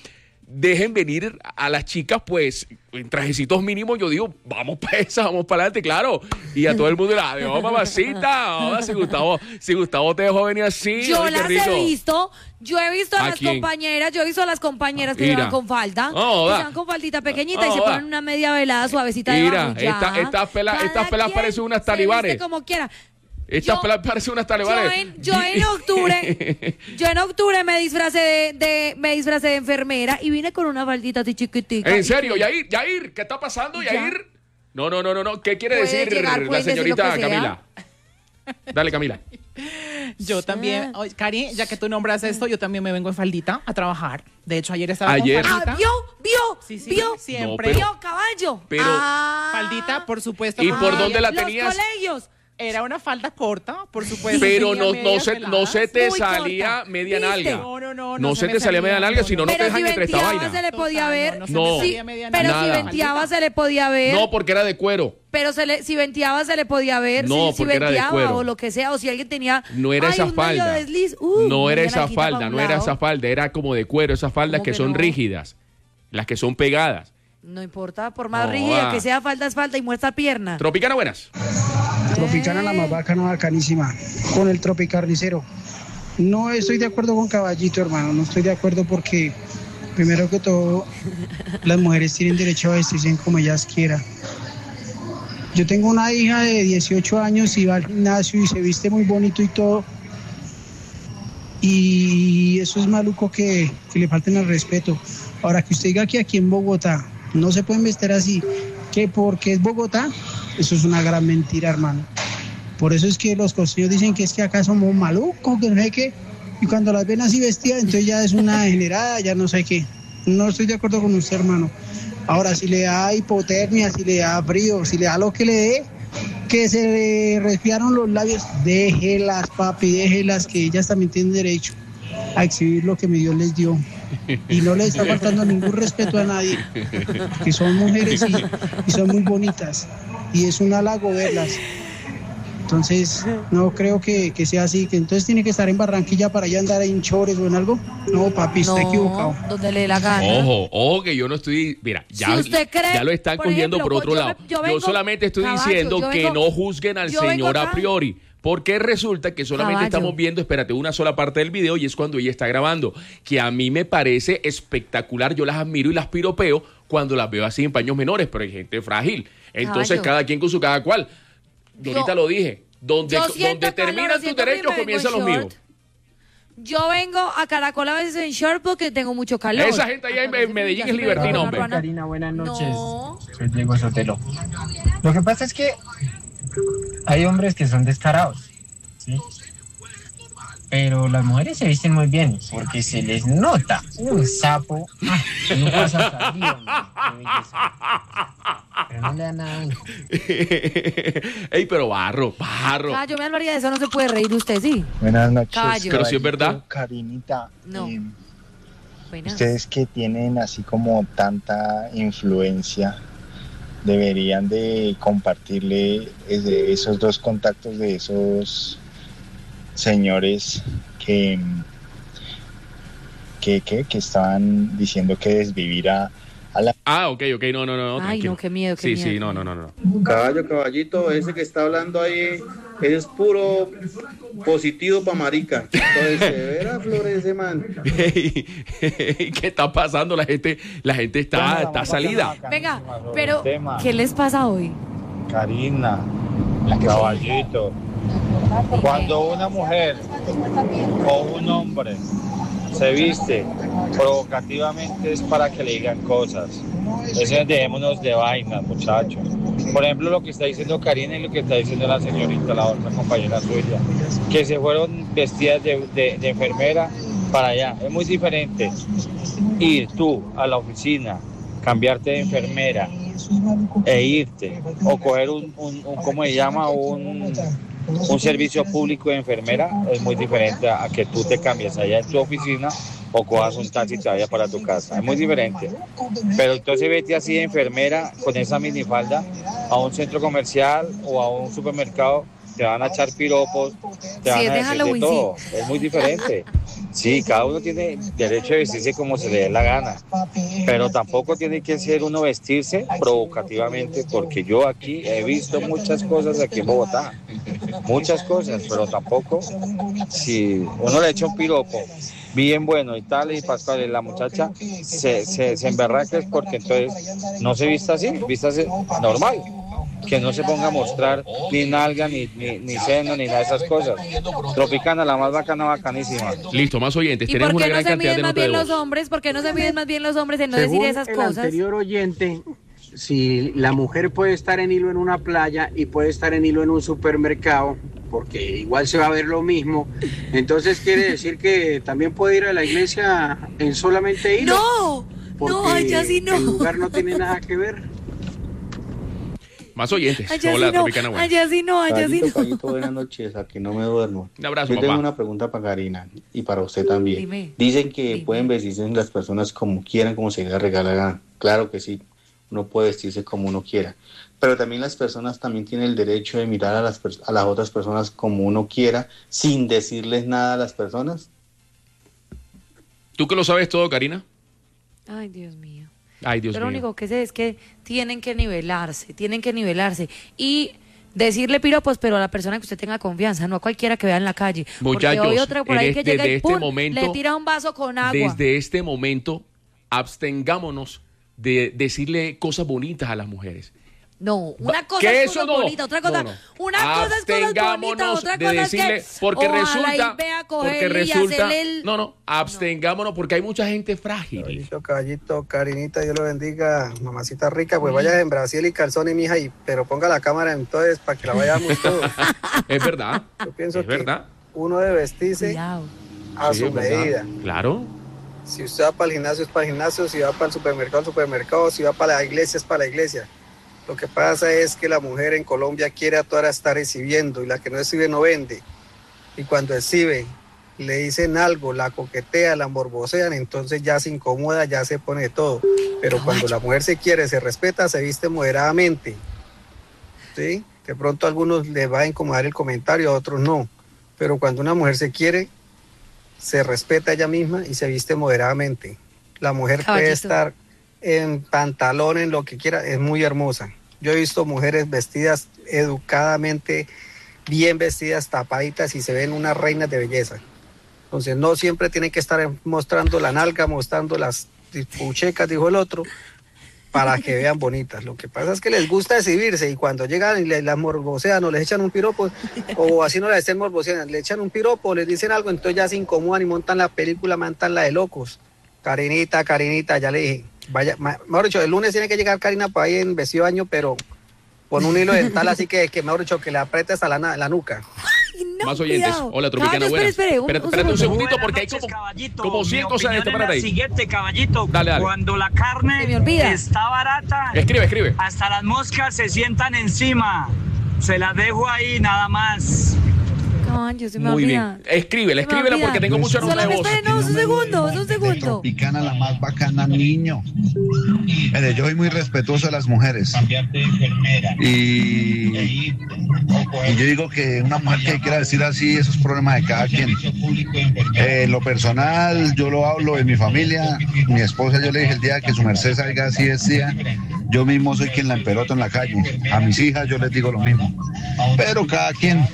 [SPEAKER 1] dejen venir a las chicas, pues, en trajecitos mínimos. Yo digo, vamos para esa, vamos para adelante, claro. Y a todo el mundo le da, oh, mamacita, oh, si Gustavo, si Gustavo te dejó venir así.
[SPEAKER 4] Yo
[SPEAKER 1] ay, qué
[SPEAKER 4] las
[SPEAKER 1] rico.
[SPEAKER 4] he visto, yo he visto a,
[SPEAKER 1] ¿A
[SPEAKER 4] las
[SPEAKER 1] quién?
[SPEAKER 4] compañeras, yo he visto a las compañeras que
[SPEAKER 1] Mira.
[SPEAKER 4] llevan con falda,
[SPEAKER 1] Oh,
[SPEAKER 4] que
[SPEAKER 1] da.
[SPEAKER 4] se van con faldita pequeñita
[SPEAKER 1] Oh,
[SPEAKER 4] y se
[SPEAKER 1] da.
[SPEAKER 4] ponen una media velada suavecita
[SPEAKER 1] Mira,
[SPEAKER 4] debajo. Ya.
[SPEAKER 1] esta- estas pelas-
[SPEAKER 4] Cada
[SPEAKER 1] estas pelas
[SPEAKER 4] quien
[SPEAKER 1] parecen unas
[SPEAKER 4] se
[SPEAKER 1] talibanes.
[SPEAKER 4] viste como quiera.
[SPEAKER 1] Estas
[SPEAKER 4] Yo-
[SPEAKER 1] pelas parecen unas
[SPEAKER 4] Yo
[SPEAKER 1] talibanes.
[SPEAKER 4] en, yo en octubre, yo en octubre me disfracé de, de- me disfracé de enfermera y vine con una faldita así chiquitica.
[SPEAKER 1] ¿En
[SPEAKER 4] Y
[SPEAKER 1] serio?
[SPEAKER 4] que-
[SPEAKER 1] Yair, Yair, ¿qué está pasando,
[SPEAKER 4] Ya.
[SPEAKER 1] Yair? No, no, no, no, no. ¿Qué quiere
[SPEAKER 4] Puede
[SPEAKER 1] decir
[SPEAKER 4] llegar,
[SPEAKER 1] la
[SPEAKER 4] pueden decir
[SPEAKER 1] señorita
[SPEAKER 4] lo que sea.
[SPEAKER 1] Camila? Dale, Camila.
[SPEAKER 6] Yo también, oye, Cari, ya que tú nombras esto, yo también me vengo en faldita a trabajar. De hecho, ayer estaba
[SPEAKER 1] Ayer.
[SPEAKER 6] con
[SPEAKER 4] Ah,
[SPEAKER 6] faldita.
[SPEAKER 4] vio, vio,
[SPEAKER 6] Sí, sí,
[SPEAKER 4] vio,
[SPEAKER 6] siempre.
[SPEAKER 1] No, pero-
[SPEAKER 4] vio, caballo.
[SPEAKER 1] pero-
[SPEAKER 4] Ah.
[SPEAKER 6] Faldita, por supuesto.
[SPEAKER 1] ¿Y
[SPEAKER 6] con
[SPEAKER 1] por
[SPEAKER 6] media-
[SPEAKER 1] dónde la
[SPEAKER 4] Los
[SPEAKER 1] tenías?
[SPEAKER 4] colegios.
[SPEAKER 6] Era una falda corta, por supuesto.
[SPEAKER 1] Pero
[SPEAKER 6] tenía
[SPEAKER 1] no, no,
[SPEAKER 6] medias
[SPEAKER 1] se, no
[SPEAKER 6] peladas.
[SPEAKER 1] se te
[SPEAKER 4] Muy
[SPEAKER 1] salía
[SPEAKER 4] corta.
[SPEAKER 1] media
[SPEAKER 4] ¿Viste?
[SPEAKER 1] nalga.
[SPEAKER 6] No, no, no,
[SPEAKER 1] No
[SPEAKER 6] no
[SPEAKER 1] se
[SPEAKER 6] se
[SPEAKER 1] te
[SPEAKER 6] me
[SPEAKER 1] salía
[SPEAKER 6] salía,
[SPEAKER 1] media nalga,
[SPEAKER 6] no,
[SPEAKER 1] si no,
[SPEAKER 6] no.
[SPEAKER 1] no te
[SPEAKER 4] Pero
[SPEAKER 1] dejan
[SPEAKER 4] si
[SPEAKER 1] entre esta
[SPEAKER 4] venteaba
[SPEAKER 1] vaina.
[SPEAKER 4] se le podía
[SPEAKER 6] Total,
[SPEAKER 4] ver.
[SPEAKER 6] no, no se
[SPEAKER 1] No.
[SPEAKER 6] me
[SPEAKER 4] Sí,
[SPEAKER 6] salía media
[SPEAKER 4] pero
[SPEAKER 6] nalga.
[SPEAKER 4] si
[SPEAKER 1] Nada.
[SPEAKER 4] venteaba se le podía ver.
[SPEAKER 1] No, porque era de cuero.
[SPEAKER 4] Pero se le, si venteaba se le podía ver.
[SPEAKER 1] No,
[SPEAKER 4] si, si
[SPEAKER 1] porque era de
[SPEAKER 4] venteaba
[SPEAKER 1] cuero.
[SPEAKER 4] o lo que sea. O si alguien tenía.
[SPEAKER 1] No era
[SPEAKER 4] ay,
[SPEAKER 1] esa
[SPEAKER 4] un medio
[SPEAKER 1] falda.
[SPEAKER 4] desliz, uh,
[SPEAKER 1] no era
[SPEAKER 4] media
[SPEAKER 1] esa
[SPEAKER 4] nalguita pa'
[SPEAKER 1] falda,
[SPEAKER 4] un
[SPEAKER 1] no era
[SPEAKER 4] lado.
[SPEAKER 1] esa falda. Era como de cuero, esas faldas
[SPEAKER 4] ¿Cómo
[SPEAKER 1] que
[SPEAKER 4] que
[SPEAKER 1] son
[SPEAKER 4] no?
[SPEAKER 1] rígidas. Las que son pegadas.
[SPEAKER 4] No importa, por más
[SPEAKER 1] No,
[SPEAKER 4] rígida
[SPEAKER 1] ah.
[SPEAKER 4] que sea, falda es falda y muestra pierna.
[SPEAKER 1] Tropicana, buenas.
[SPEAKER 8] Tropicana la más bacana, bacanísima, con el tropicarnicero. No estoy de acuerdo con Caballito, hermano, no estoy de acuerdo porque, primero que todo, las mujeres tienen derecho a vestirse como ellas quieran. Yo tengo una hija de dieciocho años y va al gimnasio y se viste muy bonito y todo. Y eso es maluco que, que le falten al respeto. Ahora, que usted diga que aquí en Bogotá no se pueden vestir así, que porque es Bogotá, eso es una gran mentira, hermano. Por eso es que los costeños dicen que es que acá somos malucos, que no sé qué. Y cuando las ven así vestidas, entonces ya es una degenerada, ya no sé qué. No estoy de acuerdo con usted, hermano. Ahora, si le da hipotermia, si le da frío, si le da lo que le dé, que se le resfriaron los labios, déjelas, papi, déjelas, que ellas también tienen derecho a exhibir lo que mi Dios les dio. Y no les está faltando ningún respeto a nadie, que son mujeres y, y son muy bonitas. Y es un halago verlas. Entonces, no creo que, que sea así, que entonces tiene que estar en Barranquilla para allá andar en chores o en algo. No, papi, está
[SPEAKER 4] No,
[SPEAKER 8] equivocado.
[SPEAKER 4] donde le dé la gana.
[SPEAKER 1] Ojo, ojo, que yo no estoy. Mira, ya,
[SPEAKER 4] Si usted cree,
[SPEAKER 1] ya lo están
[SPEAKER 4] por
[SPEAKER 1] cogiendo
[SPEAKER 4] ejemplo,
[SPEAKER 1] por otro
[SPEAKER 4] yo
[SPEAKER 1] lado.
[SPEAKER 4] me- yo
[SPEAKER 1] Yo,
[SPEAKER 4] vengo-
[SPEAKER 1] solamente estoy
[SPEAKER 4] caballo,
[SPEAKER 1] diciendo
[SPEAKER 4] yo
[SPEAKER 1] que
[SPEAKER 4] vengo-
[SPEAKER 1] no juzguen al
[SPEAKER 4] yo vengo
[SPEAKER 1] señor a
[SPEAKER 4] acá.
[SPEAKER 1] priori. Porque resulta que solamente
[SPEAKER 4] Caballo.
[SPEAKER 1] estamos viendo, espérate, una sola parte del video y es cuando ella está grabando. Que a mí me parece espectacular. Yo las admiro y las piropeo cuando las veo así en paños menores, pero hay gente frágil. Entonces,
[SPEAKER 4] Caballo.
[SPEAKER 1] cada quien con su cada cual. Yo,
[SPEAKER 4] Yo-
[SPEAKER 1] ahorita lo dije. Donde,
[SPEAKER 4] Yo
[SPEAKER 1] donde
[SPEAKER 4] siento
[SPEAKER 1] terminan
[SPEAKER 4] calor,
[SPEAKER 1] tus
[SPEAKER 4] siento
[SPEAKER 1] derechos,
[SPEAKER 4] que me
[SPEAKER 1] comienzan
[SPEAKER 4] vengo
[SPEAKER 1] los
[SPEAKER 4] en
[SPEAKER 1] míos.
[SPEAKER 4] short. Yo vengo a Caracol a veces en short porque tengo mucho calor.
[SPEAKER 1] Esa gente allá en- en Medellín es libertina, hombre.
[SPEAKER 9] Karina, buenas noches.
[SPEAKER 4] No.
[SPEAKER 9] Soy Diego Sotelo. Lo que pasa es que hay hombres que son descarados, ¿sí? Pero las mujeres se visten muy bien porque se les nota un sapo. Ah, no pasa hasta aquí, hombre. Qué belleza. Pero no le da nada a uno.
[SPEAKER 1] Ey, pero barro, barro.
[SPEAKER 4] Ah, yo me alvaría de eso, no se puede reír usted, sí.
[SPEAKER 10] Buenas noches.
[SPEAKER 4] Caballo.
[SPEAKER 1] Pero si es verdad.
[SPEAKER 10] Caballito, Karinita,
[SPEAKER 4] No.
[SPEAKER 10] eh,
[SPEAKER 4] Buenas.
[SPEAKER 10] ustedes que tienen así como tanta influencia, deberían de compartirle ese- esos dos contactos de esos señores que que, que, que estaban diciendo que desvivir a, a la...
[SPEAKER 1] Ah, ok, ok, no, no, no.
[SPEAKER 4] Ay,
[SPEAKER 1] tranquilo.
[SPEAKER 4] no, qué miedo, qué
[SPEAKER 1] Sí,
[SPEAKER 4] miedo.
[SPEAKER 1] sí, no, no, no, no.
[SPEAKER 11] Caballo, caballito, ese que está hablando ahí es puro positivo para marica. Entonces, se verá flores ese man.
[SPEAKER 1] Ey, ey, ¿qué está pasando? La gente, la gente está, está salida.
[SPEAKER 4] Venga, pero
[SPEAKER 10] tema.
[SPEAKER 4] ¿qué les pasa hoy?
[SPEAKER 10] Karina, caballito. Cuando una mujer o un hombre se viste provocativamente es para que le digan cosas. Eso dejémonos de vainas, muchachos. Por ejemplo, lo que está diciendo Karina y lo que está diciendo la señorita, la otra compañera suya, que se fueron vestidas de, de, de enfermera para allá. Es muy diferente ir tú a la oficina, cambiarte de enfermera e irte, o coger un, un, un ¿cómo se llama? Un, un servicio público de enfermera. Es muy diferente a que tú te cambies allá en tu oficina o cojas un taxi y te vayas para tu casa. Es muy diferente. Pero entonces vete así de enfermera con esa minifalda a un centro comercial o a un supermercado, te van a echar piropos, te
[SPEAKER 4] Sí,
[SPEAKER 11] van
[SPEAKER 4] es
[SPEAKER 11] a
[SPEAKER 4] de
[SPEAKER 11] decir de
[SPEAKER 4] Halloween,
[SPEAKER 11] todo. Es muy diferente.
[SPEAKER 10] Sí, cada uno tiene derecho a vestirse como se le dé la gana, pero tampoco tiene que ser uno vestirse provocativamente, porque yo aquí he visto muchas cosas aquí en Bogotá, muchas cosas, pero tampoco si uno le echa un piropo bien bueno y tal, y Pascual, y la muchacha se, se, se emberraca, es porque entonces no se vista así, vístase normal. Que no se ponga a mostrar ni nalga, ni, ni, ni seno, ni nada de esas cosas. Tropicana, la más bacana, bacanísima.
[SPEAKER 1] Listo, más oyentes.
[SPEAKER 4] ¿Y
[SPEAKER 1] Tenemos
[SPEAKER 4] por qué
[SPEAKER 1] una
[SPEAKER 4] no
[SPEAKER 1] gran
[SPEAKER 4] se
[SPEAKER 1] cantidad
[SPEAKER 4] miden
[SPEAKER 1] de
[SPEAKER 4] más
[SPEAKER 1] notas de
[SPEAKER 4] bien
[SPEAKER 1] voz.
[SPEAKER 4] los hombres? ¿Por qué no se miden más bien los hombres en no
[SPEAKER 12] Según
[SPEAKER 4] decir esas
[SPEAKER 12] el
[SPEAKER 4] cosas?
[SPEAKER 12] anterior oyente, si la mujer puede estar en hilo en una playa y puede estar en hilo en un supermercado, porque igual se va a ver lo mismo, entonces quiere decir que también puede ir a la iglesia en solamente hilo.
[SPEAKER 4] ¡No!
[SPEAKER 12] Porque
[SPEAKER 4] No, allá sí no.
[SPEAKER 12] el lugar no tiene nada que ver.
[SPEAKER 1] Más oyentes.
[SPEAKER 4] Allá
[SPEAKER 1] Hola,
[SPEAKER 4] sí no,
[SPEAKER 1] Tropicana, bueno.
[SPEAKER 4] allá sí no, allá sí
[SPEAKER 11] Caballito,
[SPEAKER 4] no.
[SPEAKER 11] caballito, buenas noches, aquí no me duermo.
[SPEAKER 1] Un abrazo,
[SPEAKER 11] Yo tengo
[SPEAKER 1] papá.
[SPEAKER 11] una pregunta para Karina y para usted también.
[SPEAKER 4] Dime,
[SPEAKER 11] Dicen que
[SPEAKER 4] dime.
[SPEAKER 11] pueden vestirse las personas como quieran, como se les regala la gana. Claro que sí, uno puede vestirse como uno quiera. Pero también las personas también tienen el derecho de mirar a las, pers- a las otras personas como uno quiera, sin decirles nada a las personas.
[SPEAKER 1] ¿Tú que lo sabes todo, Karina?
[SPEAKER 4] Ay, Dios mío.
[SPEAKER 1] Ay, Dios
[SPEAKER 4] Yo lo
[SPEAKER 1] mío.
[SPEAKER 4] único que sé es que tienen que nivelarse, tienen que nivelarse. Y decirle piropos, pero a la persona que usted tenga confianza, no a cualquiera que vea en la calle.
[SPEAKER 1] Muchachos,
[SPEAKER 4] Porque hoy otra por
[SPEAKER 1] en
[SPEAKER 4] ahí
[SPEAKER 1] este-
[SPEAKER 4] que llega y
[SPEAKER 1] desde este
[SPEAKER 4] ¡pum!
[SPEAKER 1] momento-
[SPEAKER 4] le tira un vaso con agua.
[SPEAKER 1] Desde este momento, abstengámonos de decirle cosas bonitas a las mujeres.
[SPEAKER 4] No, una cosa
[SPEAKER 1] que
[SPEAKER 4] es
[SPEAKER 1] eso
[SPEAKER 4] cosas
[SPEAKER 1] no.
[SPEAKER 4] bonitas, otra cosa,
[SPEAKER 1] No, no.
[SPEAKER 4] una cosa es cosas bonitas,
[SPEAKER 1] Abstengámonos
[SPEAKER 4] otra
[SPEAKER 1] de
[SPEAKER 4] cosa es
[SPEAKER 1] decirle,
[SPEAKER 4] que
[SPEAKER 1] porque
[SPEAKER 4] ojalá
[SPEAKER 1] resulta,
[SPEAKER 4] y vea
[SPEAKER 1] porque
[SPEAKER 4] cogerle y
[SPEAKER 1] resulta,
[SPEAKER 4] hacerle el-
[SPEAKER 1] no, no, abstengámonos porque hay mucha gente frágil.
[SPEAKER 8] Caballito, caballito, Karinita, Dios lo bendiga, mamacita rica, pues vaya en Brasil y calzones, mija, y, pero ponga la cámara entonces para que la vayamos todos.
[SPEAKER 1] Es verdad,
[SPEAKER 8] Yo pienso
[SPEAKER 1] es
[SPEAKER 8] que
[SPEAKER 1] verdad.
[SPEAKER 8] uno debe vestirse
[SPEAKER 4] Cuidado.
[SPEAKER 8] a
[SPEAKER 1] Sí,
[SPEAKER 8] su
[SPEAKER 1] es verdad.
[SPEAKER 8] medida.
[SPEAKER 1] Claro.
[SPEAKER 8] Si usted va para el gimnasio es para el gimnasio, si va para el supermercado, el supermercado, si va para la iglesia es para la iglesia. Lo que pasa es que la mujer en Colombia quiere a toda hora estar recibiendo y la que no recibe no vende. Y cuando recibe, le dicen algo, la coquetea, la morbosean, entonces ya se incomoda, ya se pone de todo. Pero cuando la mujer se quiere, se respeta, se viste moderadamente. ¿Sí? De pronto a algunos les va a incomodar el comentario, a otros no. Pero cuando una mujer se quiere, se respeta ella misma y se viste moderadamente. La mujer puede
[SPEAKER 4] Caballito.
[SPEAKER 8] estar en pantalón, en lo que quiera, es muy hermosa. Yo he visto mujeres vestidas educadamente, bien vestidas, tapaditas y se ven unas reinas de belleza. Entonces no siempre tienen que estar mostrando la nalga, mostrando las puchecas, dijo el otro, para que vean bonitas. Lo que pasa es que les gusta exhibirse y cuando llegan y les las morbosean o les echan un piropo, o así no les estén morboseando, le echan un piropo, les dicen algo, entonces ya se incomodan y montan la película, montan la de locos. Karinita, Karinita, ya le dije, vaya, ma- mejor dicho, el lunes tiene que llegar Karina para ahí en vestido de baño, pero con un hilo dental, así que, que mejor dicho, que le apriete hasta la, na- la nuca.
[SPEAKER 1] Más oyentes.
[SPEAKER 4] cuidado.
[SPEAKER 1] Hola, Tropicana,
[SPEAKER 4] Caballo,
[SPEAKER 1] buenas.
[SPEAKER 4] espere, espere, un-
[SPEAKER 1] Espérate,
[SPEAKER 4] un
[SPEAKER 1] espérate un
[SPEAKER 4] segundo.
[SPEAKER 1] segundito
[SPEAKER 13] Buenas
[SPEAKER 1] porque hay
[SPEAKER 13] noches,
[SPEAKER 1] como,
[SPEAKER 13] caballito.
[SPEAKER 1] como cien
[SPEAKER 13] Mi
[SPEAKER 1] cosas en este
[SPEAKER 13] opinión es
[SPEAKER 1] para
[SPEAKER 13] la
[SPEAKER 1] ahí.
[SPEAKER 13] siguiente, caballito.
[SPEAKER 1] Dale, dale.
[SPEAKER 13] Cuando la carne
[SPEAKER 4] Se me olvida.
[SPEAKER 13] está barata,
[SPEAKER 1] Escribe, escribe.
[SPEAKER 13] hasta las moscas se sientan encima. Se las dejo ahí nada más.
[SPEAKER 4] Caballo, se me
[SPEAKER 1] Muy
[SPEAKER 4] olvida.
[SPEAKER 1] bien. Escríbela,
[SPEAKER 4] Se me
[SPEAKER 1] escríbela
[SPEAKER 4] olvida.
[SPEAKER 1] porque tengo mucha nota de
[SPEAKER 4] Solamente
[SPEAKER 1] voz.
[SPEAKER 4] espere, no, un segundo, un segundo.
[SPEAKER 14] Tropicana, la más bacana, niño. Mire, yo soy muy respetuoso de las mujeres. Y, y yo digo que una mujer que quiera decir así, eso es problema de cada quien. Eh, en lo personal, yo lo hablo de mi familia. Mi esposa, yo le dije el día que su merced salga así decía, yo mismo soy quien la emperoto en la calle. A mis hijas yo les digo lo mismo. Pero cada quien,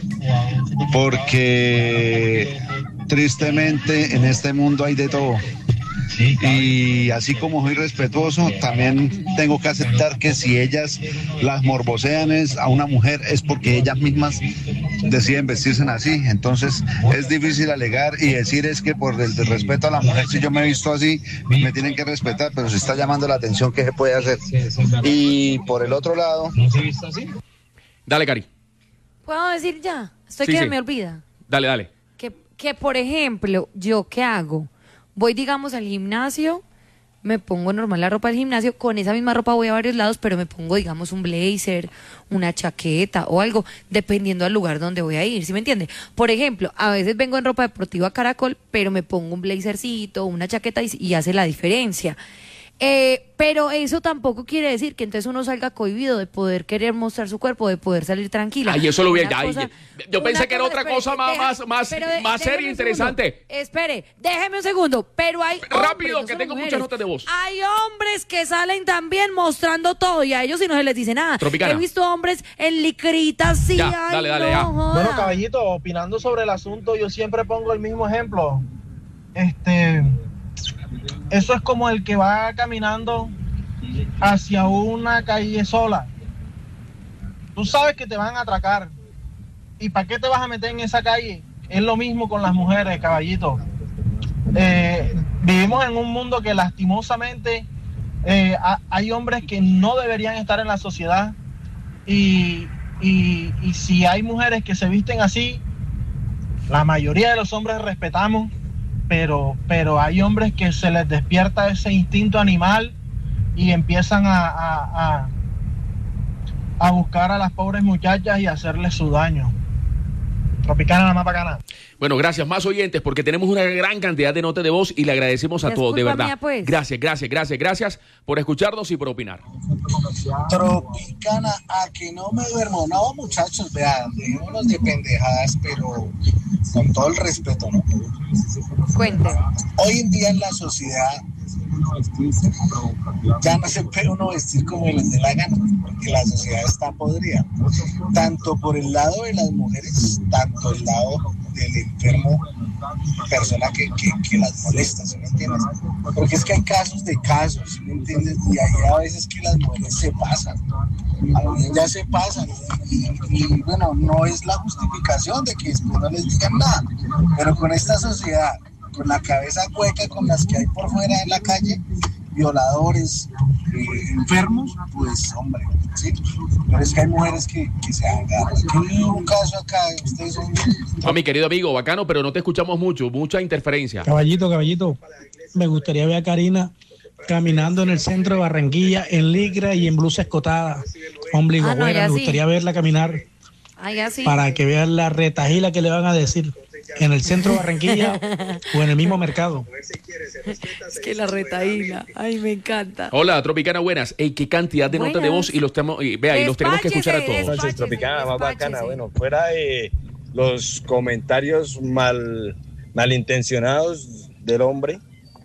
[SPEAKER 14] porque tristemente en este mundo hay de todo. Y así como soy respetuoso, también tengo que aceptar que si ellas las morbosean es a una mujer es porque ellas mismas deciden vestirse así. Entonces es difícil alegar y decir es que por el respeto a la mujer, si yo me he visto así, me tienen que respetar, pero si está llamando la atención, ¿qué se puede hacer? Y por el otro lado...
[SPEAKER 1] Dale, Cari.
[SPEAKER 4] ¿Puedo decir ya? Estoy
[SPEAKER 1] Sí,
[SPEAKER 4] que
[SPEAKER 1] sí.
[SPEAKER 4] me olvida.
[SPEAKER 1] Dale, dale.
[SPEAKER 4] Que, que, por ejemplo, ¿yo qué hago? Voy, digamos, al gimnasio, me pongo normal la ropa del gimnasio, con esa misma ropa voy a varios lados, pero me pongo, digamos, un blazer, una chaqueta o algo, dependiendo del lugar donde voy a ir, ¿sí me entiende? Por ejemplo, a veces vengo en ropa deportiva Caracol, pero me pongo un blazercito, una chaqueta y, y hace la diferencia. Eh, pero eso tampoco quiere decir que entonces uno salga cohibido de poder querer mostrar su cuerpo, de poder salir tranquila.
[SPEAKER 1] Ay, eso lo hubiera.
[SPEAKER 4] Una
[SPEAKER 1] Ay,
[SPEAKER 4] cosa-
[SPEAKER 1] yo
[SPEAKER 4] una
[SPEAKER 1] pensé que era
[SPEAKER 4] cosa-
[SPEAKER 1] otra
[SPEAKER 4] espere,
[SPEAKER 1] cosa más,
[SPEAKER 4] deja-
[SPEAKER 1] más, más,
[SPEAKER 4] pero de-
[SPEAKER 1] más seria
[SPEAKER 4] déjeme
[SPEAKER 1] e
[SPEAKER 4] un segundo.
[SPEAKER 1] interesante.
[SPEAKER 4] Espere, déjeme un segundo. Pero hay
[SPEAKER 1] Rápido,
[SPEAKER 4] hombres, no
[SPEAKER 1] que
[SPEAKER 4] solo
[SPEAKER 1] tengo muchas
[SPEAKER 4] mujeres.
[SPEAKER 1] notas de voz.
[SPEAKER 4] Hay hombres que salen también mostrando todo y a ellos si no se les dice nada.
[SPEAKER 1] Tropicana.
[SPEAKER 4] He visto hombres en licritas, sí,
[SPEAKER 1] Ya,
[SPEAKER 4] ay,
[SPEAKER 1] dale, dale,
[SPEAKER 4] no,
[SPEAKER 1] ya.
[SPEAKER 4] joda.
[SPEAKER 15] Bueno, caballito, opinando sobre el asunto, yo siempre pongo el mismo ejemplo. Este, eso es como el que va caminando hacia una calle sola. Tú sabes que te van a atracar. ¿Y para qué te vas a meter en esa calle? Es lo mismo con las mujeres, caballito. Eh, vivimos en un mundo que lastimosamente eh, ha- hay hombres que no deberían estar en la sociedad. Y, y, y si hay mujeres que se visten así, la mayoría de los hombres respetamos, pero, pero hay hombres que se les despierta ese instinto animal y empiezan a, a, a, a buscar a las pobres muchachas y hacerles su daño. Tropicana, la más bacana.
[SPEAKER 1] Bueno, gracias. Más oyentes, porque tenemos una gran cantidad de notas de voz y le agradecemos a
[SPEAKER 4] Es
[SPEAKER 1] todos, de
[SPEAKER 4] culpa
[SPEAKER 1] verdad.
[SPEAKER 4] mía, pues.
[SPEAKER 1] Gracias, gracias, gracias, gracias por escucharnos y por opinar.
[SPEAKER 16] Tropicana, a que no me duermo. No, muchachos, vean, dejémonos de pendejadas, pero con todo el respeto, ¿no?
[SPEAKER 4] Cuente.
[SPEAKER 16] Hoy en día en la sociedad ya no se puede uno vestir como les dé la gana, porque la sociedad está podrida. Tanto por el lado de las mujeres, tanto el lado del enfermo, persona que, que, que las molesta, ¿sí me entiendes? Porque es que hay casos de casos, ¿sí me entiendes? Y hay a veces que las mujeres se pasan, a veces ya se pasan, y, y, y bueno, no es la justificación de que después no les digan nada, pero con esta sociedad, con la cabeza hueca con las que hay por fuera en la calle, violadores, eh, enfermos, pues hombre, ¿sí? Pero es que hay mujeres que, que se agarran. Hay un caso acá, ustedes son...
[SPEAKER 1] No, mi querido amigo, bacano, pero no te escuchamos mucho, mucha interferencia.
[SPEAKER 8] Caballito, caballito, me gustaría ver a Karina caminando en el centro de Barranquilla en licra y en blusa escotada, ombligo
[SPEAKER 4] Ah, no,
[SPEAKER 8] fuera.
[SPEAKER 4] ya
[SPEAKER 8] Me
[SPEAKER 4] sí.
[SPEAKER 8] gustaría verla caminar
[SPEAKER 4] Ay, así.
[SPEAKER 8] para que vean la retajila que le van a decir en el centro de Barranquilla o en el mismo mercado.
[SPEAKER 4] Es que la retaína. Ay, me encanta.
[SPEAKER 1] Hola, Tropicana, buenas. Ey, qué cantidad de notas de
[SPEAKER 4] Buenas.
[SPEAKER 1] voz y los, temo- y, vea, y los tenemos que escuchar a todos.
[SPEAKER 17] Noches, Tropicana, más
[SPEAKER 4] despáchese.
[SPEAKER 17] bacana. Bueno, fuera de los comentarios mal malintencionados del hombre,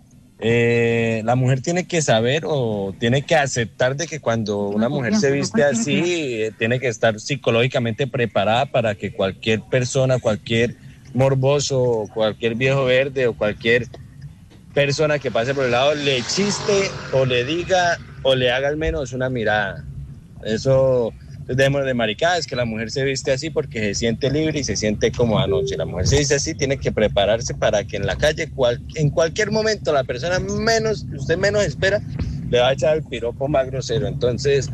[SPEAKER 17] eh, la mujer tiene que saber o tiene que aceptar de que cuando una mujer se viste así, eh, tiene que estar psicológicamente preparada para que cualquier persona, cualquier morboso, cualquier viejo verde o cualquier persona que pase por el lado le chiste o le diga o le haga al menos una mirada. Eso debemos de maricadas, que la mujer se viste así porque se siente libre y se siente cómoda. No, si la mujer se viste así, tiene que prepararse para que en la calle, cual, en cualquier momento, la persona menos, usted menos espera, le va a echar el piropo más grosero. Entonces,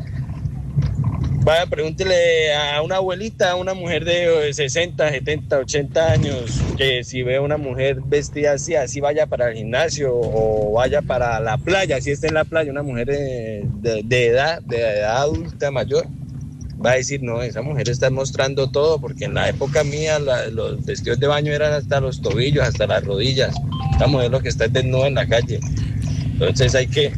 [SPEAKER 17] vaya, pregúntele a una abuelita, a una mujer de sesenta, setenta, ochenta años, que si ve a una mujer vestida así, así vaya para el gimnasio o vaya para la playa, si está en la playa, una mujer de, de, de edad, de edad adulta mayor, va a decir, no, esa mujer está mostrando todo, porque en la época mía la, los vestidos de baño eran hasta los tobillos, hasta las rodillas. Esta mujer lo que está es desnuda en la calle. Entonces hay que,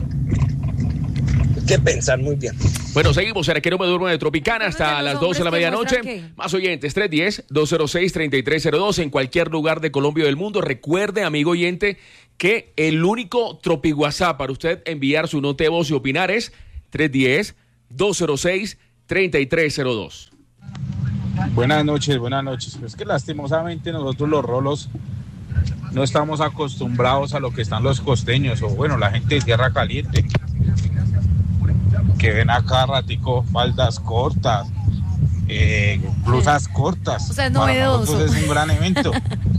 [SPEAKER 17] hay que pensar muy bien.
[SPEAKER 1] Bueno, seguimos en Aquí No Me Duermo de Tropicana hasta
[SPEAKER 4] los
[SPEAKER 1] las doce de la
[SPEAKER 4] hombres que
[SPEAKER 1] medianoche.
[SPEAKER 4] muestran
[SPEAKER 1] Más oyentes, tres uno cero, dos cero seis, tres tres cero dos en cualquier lugar de Colombia o del mundo. Recuerde, amigo oyente, que el único Tropi WhatsApp para usted enviar su nota de voz y opinar es tres uno cero, dos cero seis, tres tres cero dos.
[SPEAKER 18] Buenas noches, buenas noches. Es que lastimosamente nosotros los rolos no estamos acostumbrados a lo que están los costeños o bueno, la gente de Tierra Caliente, que ven acá ratico faldas cortas, eh, blusas cortas.
[SPEAKER 4] O sea, es
[SPEAKER 18] Para
[SPEAKER 4] novedoso.
[SPEAKER 18] nosotros es un gran evento.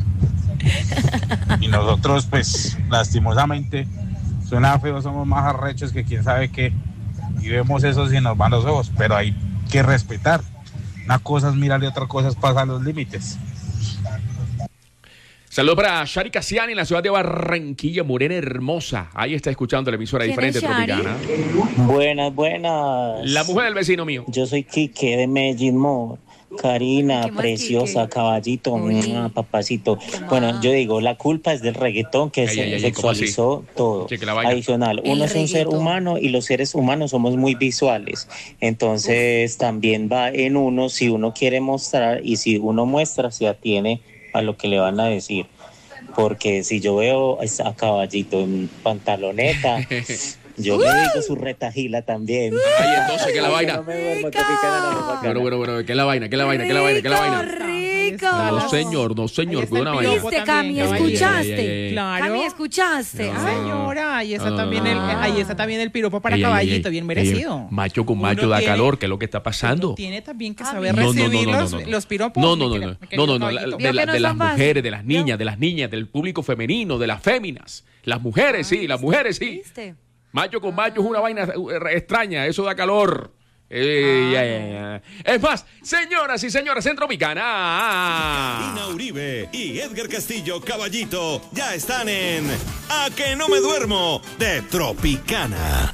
[SPEAKER 18] Y nosotros, pues, lastimosamente, suena feo, somos más arrechos que quién sabe qué. Y vemos eso y nos van los ojos, pero hay que respetar. Una cosa es mirar y otra cosa es pasar los límites.
[SPEAKER 1] Saludos para Shari Casiani en la ciudad de Barranquilla, morena hermosa. Ahí está escuchando la emisora
[SPEAKER 4] ¿Quién
[SPEAKER 1] diferente
[SPEAKER 4] es Shari?
[SPEAKER 1] Tropicana.
[SPEAKER 19] Buenas, buenas.
[SPEAKER 1] La mujer del vecino mío.
[SPEAKER 19] Yo soy Quique de Medellín More. Karina,
[SPEAKER 4] ¿Qué más,
[SPEAKER 19] preciosa,
[SPEAKER 4] Quique?
[SPEAKER 19] caballito, mua, papacito. Bueno, yo digo, la culpa es del reggaetón que
[SPEAKER 1] Ay,
[SPEAKER 19] se
[SPEAKER 1] ay, ay, ¿cómo así?
[SPEAKER 19] sexualizó todo.
[SPEAKER 1] Cheque la vaina.
[SPEAKER 19] Adicional,
[SPEAKER 4] El
[SPEAKER 19] uno es un ser
[SPEAKER 4] reggaetón.
[SPEAKER 19] humano y los seres humanos somos muy visuales. Entonces también va en uno si uno quiere mostrar y si uno muestra se atiene a lo que le van a decir. Porque si yo veo a caballito en pantaloneta, yo le digo su retajila también.
[SPEAKER 1] Ay, entonces, ¿qué es la vaina?
[SPEAKER 19] No me duermo, Tropicana, no me bacana.
[SPEAKER 1] Bueno, bueno, bueno, ¿qué es la vaina? ¿Qué es la vaina? ¿Qué es la vaina? ¿Qué es la vaina?
[SPEAKER 4] Rico.
[SPEAKER 1] No, señor, no, señor,
[SPEAKER 6] Ahí está
[SPEAKER 1] cuidado una
[SPEAKER 6] el
[SPEAKER 1] vaina.
[SPEAKER 6] piropo
[SPEAKER 4] ¿Viste, Cami?
[SPEAKER 6] también,
[SPEAKER 4] ¿Escuchaste?
[SPEAKER 1] Ay, ay, ay, ay.
[SPEAKER 6] Claro.
[SPEAKER 4] Cami, ¿escuchaste?
[SPEAKER 1] No.
[SPEAKER 4] Ay,
[SPEAKER 6] Señora, ahí está
[SPEAKER 1] No, no,
[SPEAKER 6] también
[SPEAKER 1] no,
[SPEAKER 6] el,
[SPEAKER 1] no.
[SPEAKER 6] ahí está también el piropo para
[SPEAKER 1] Ey, ey, ey,
[SPEAKER 6] caballito,
[SPEAKER 1] ey.
[SPEAKER 6] bien
[SPEAKER 1] Ey,
[SPEAKER 6] merecido.
[SPEAKER 1] macho con macho
[SPEAKER 6] Uno
[SPEAKER 1] da
[SPEAKER 6] tiene-
[SPEAKER 1] calor, ¿qué es lo que está pasando?
[SPEAKER 6] Tiene también que
[SPEAKER 4] Ah,
[SPEAKER 6] saber
[SPEAKER 1] No, no, no,
[SPEAKER 6] recibir
[SPEAKER 1] no, no,
[SPEAKER 6] los,
[SPEAKER 1] no, no.
[SPEAKER 6] los piropos.
[SPEAKER 1] No, no,
[SPEAKER 6] mi
[SPEAKER 1] no,
[SPEAKER 6] querido-
[SPEAKER 1] no,
[SPEAKER 6] mi
[SPEAKER 1] no,
[SPEAKER 6] querido
[SPEAKER 1] no, no, la-
[SPEAKER 6] caballito.
[SPEAKER 1] de,
[SPEAKER 4] Vio
[SPEAKER 1] la-
[SPEAKER 4] que no
[SPEAKER 1] de
[SPEAKER 4] es
[SPEAKER 1] las
[SPEAKER 4] tan fácil.
[SPEAKER 1] mujeres, de las
[SPEAKER 4] Vio.
[SPEAKER 1] niñas, de las niñas, del público femenino, de las féminas. Las mujeres, sí, las mujeres, sí.
[SPEAKER 4] ¿Viste?
[SPEAKER 1] Macho con macho es una vaina eh, extraña, eso da calor. Eh, ya, ya, ya. Es más, señoras y señores, en Tropicana.
[SPEAKER 2] Karina Uribe y Edgar Castillo Caballito ya están en A que no me duermo de Tropicana.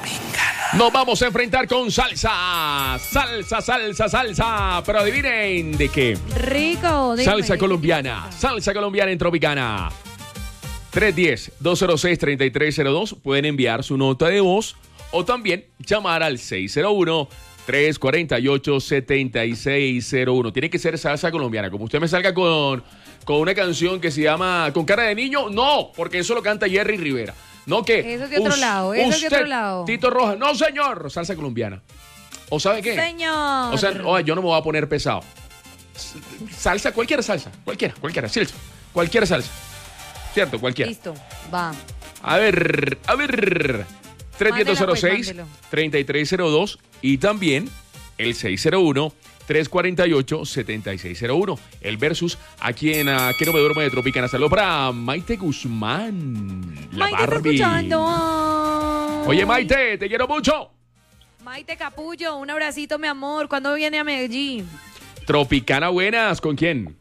[SPEAKER 1] Nos vamos a enfrentar con salsa. Salsa, salsa, salsa. Pero adivinen de qué.
[SPEAKER 4] Rico. dime.
[SPEAKER 1] Salsa colombiana. Salsa colombiana en Tropicana. tres uno cero, dos cero seis, tres tres cero dos. Pueden enviar su nota de voz o también llamar al seis cero uno, tres cuatro ocho, siete seis cero uno. Tiene que ser salsa colombiana. Como usted me salga con, con una canción que se llama Con cara de niño, no, porque eso lo canta Jerry Rivera. No que
[SPEAKER 4] Eso que otro
[SPEAKER 1] us-
[SPEAKER 4] lado, eso que
[SPEAKER 1] usted,
[SPEAKER 4] otro lado.
[SPEAKER 1] Tito Rojas, no señor, salsa colombiana. ¿O sabe qué?
[SPEAKER 4] Señor.
[SPEAKER 1] O sea, oh, yo no me voy a poner pesado. S- Salsa, cualquier salsa, cualquiera, cualquiera, salsa, cualquier salsa. ¿Cierto? Cualquiera.
[SPEAKER 4] Listo, va.
[SPEAKER 1] A ver, a ver. tres uno cero
[SPEAKER 4] Mándela,
[SPEAKER 1] seis,
[SPEAKER 4] pues,
[SPEAKER 1] tres tres cero dos y también el seis cero uno, tres cuatro ocho, siete seis cero uno. El versus aquí en uh, Que no me duermo de Tropicana. Saludos para Maite Guzmán. La
[SPEAKER 4] Maite está
[SPEAKER 1] Barbie.
[SPEAKER 4] escuchando.
[SPEAKER 1] Oye, Maite, te quiero mucho.
[SPEAKER 4] Maite Capullo, un abracito, mi amor. ¿Cuándo viene a Medellín?
[SPEAKER 1] Tropicana buenas, ¿con quién?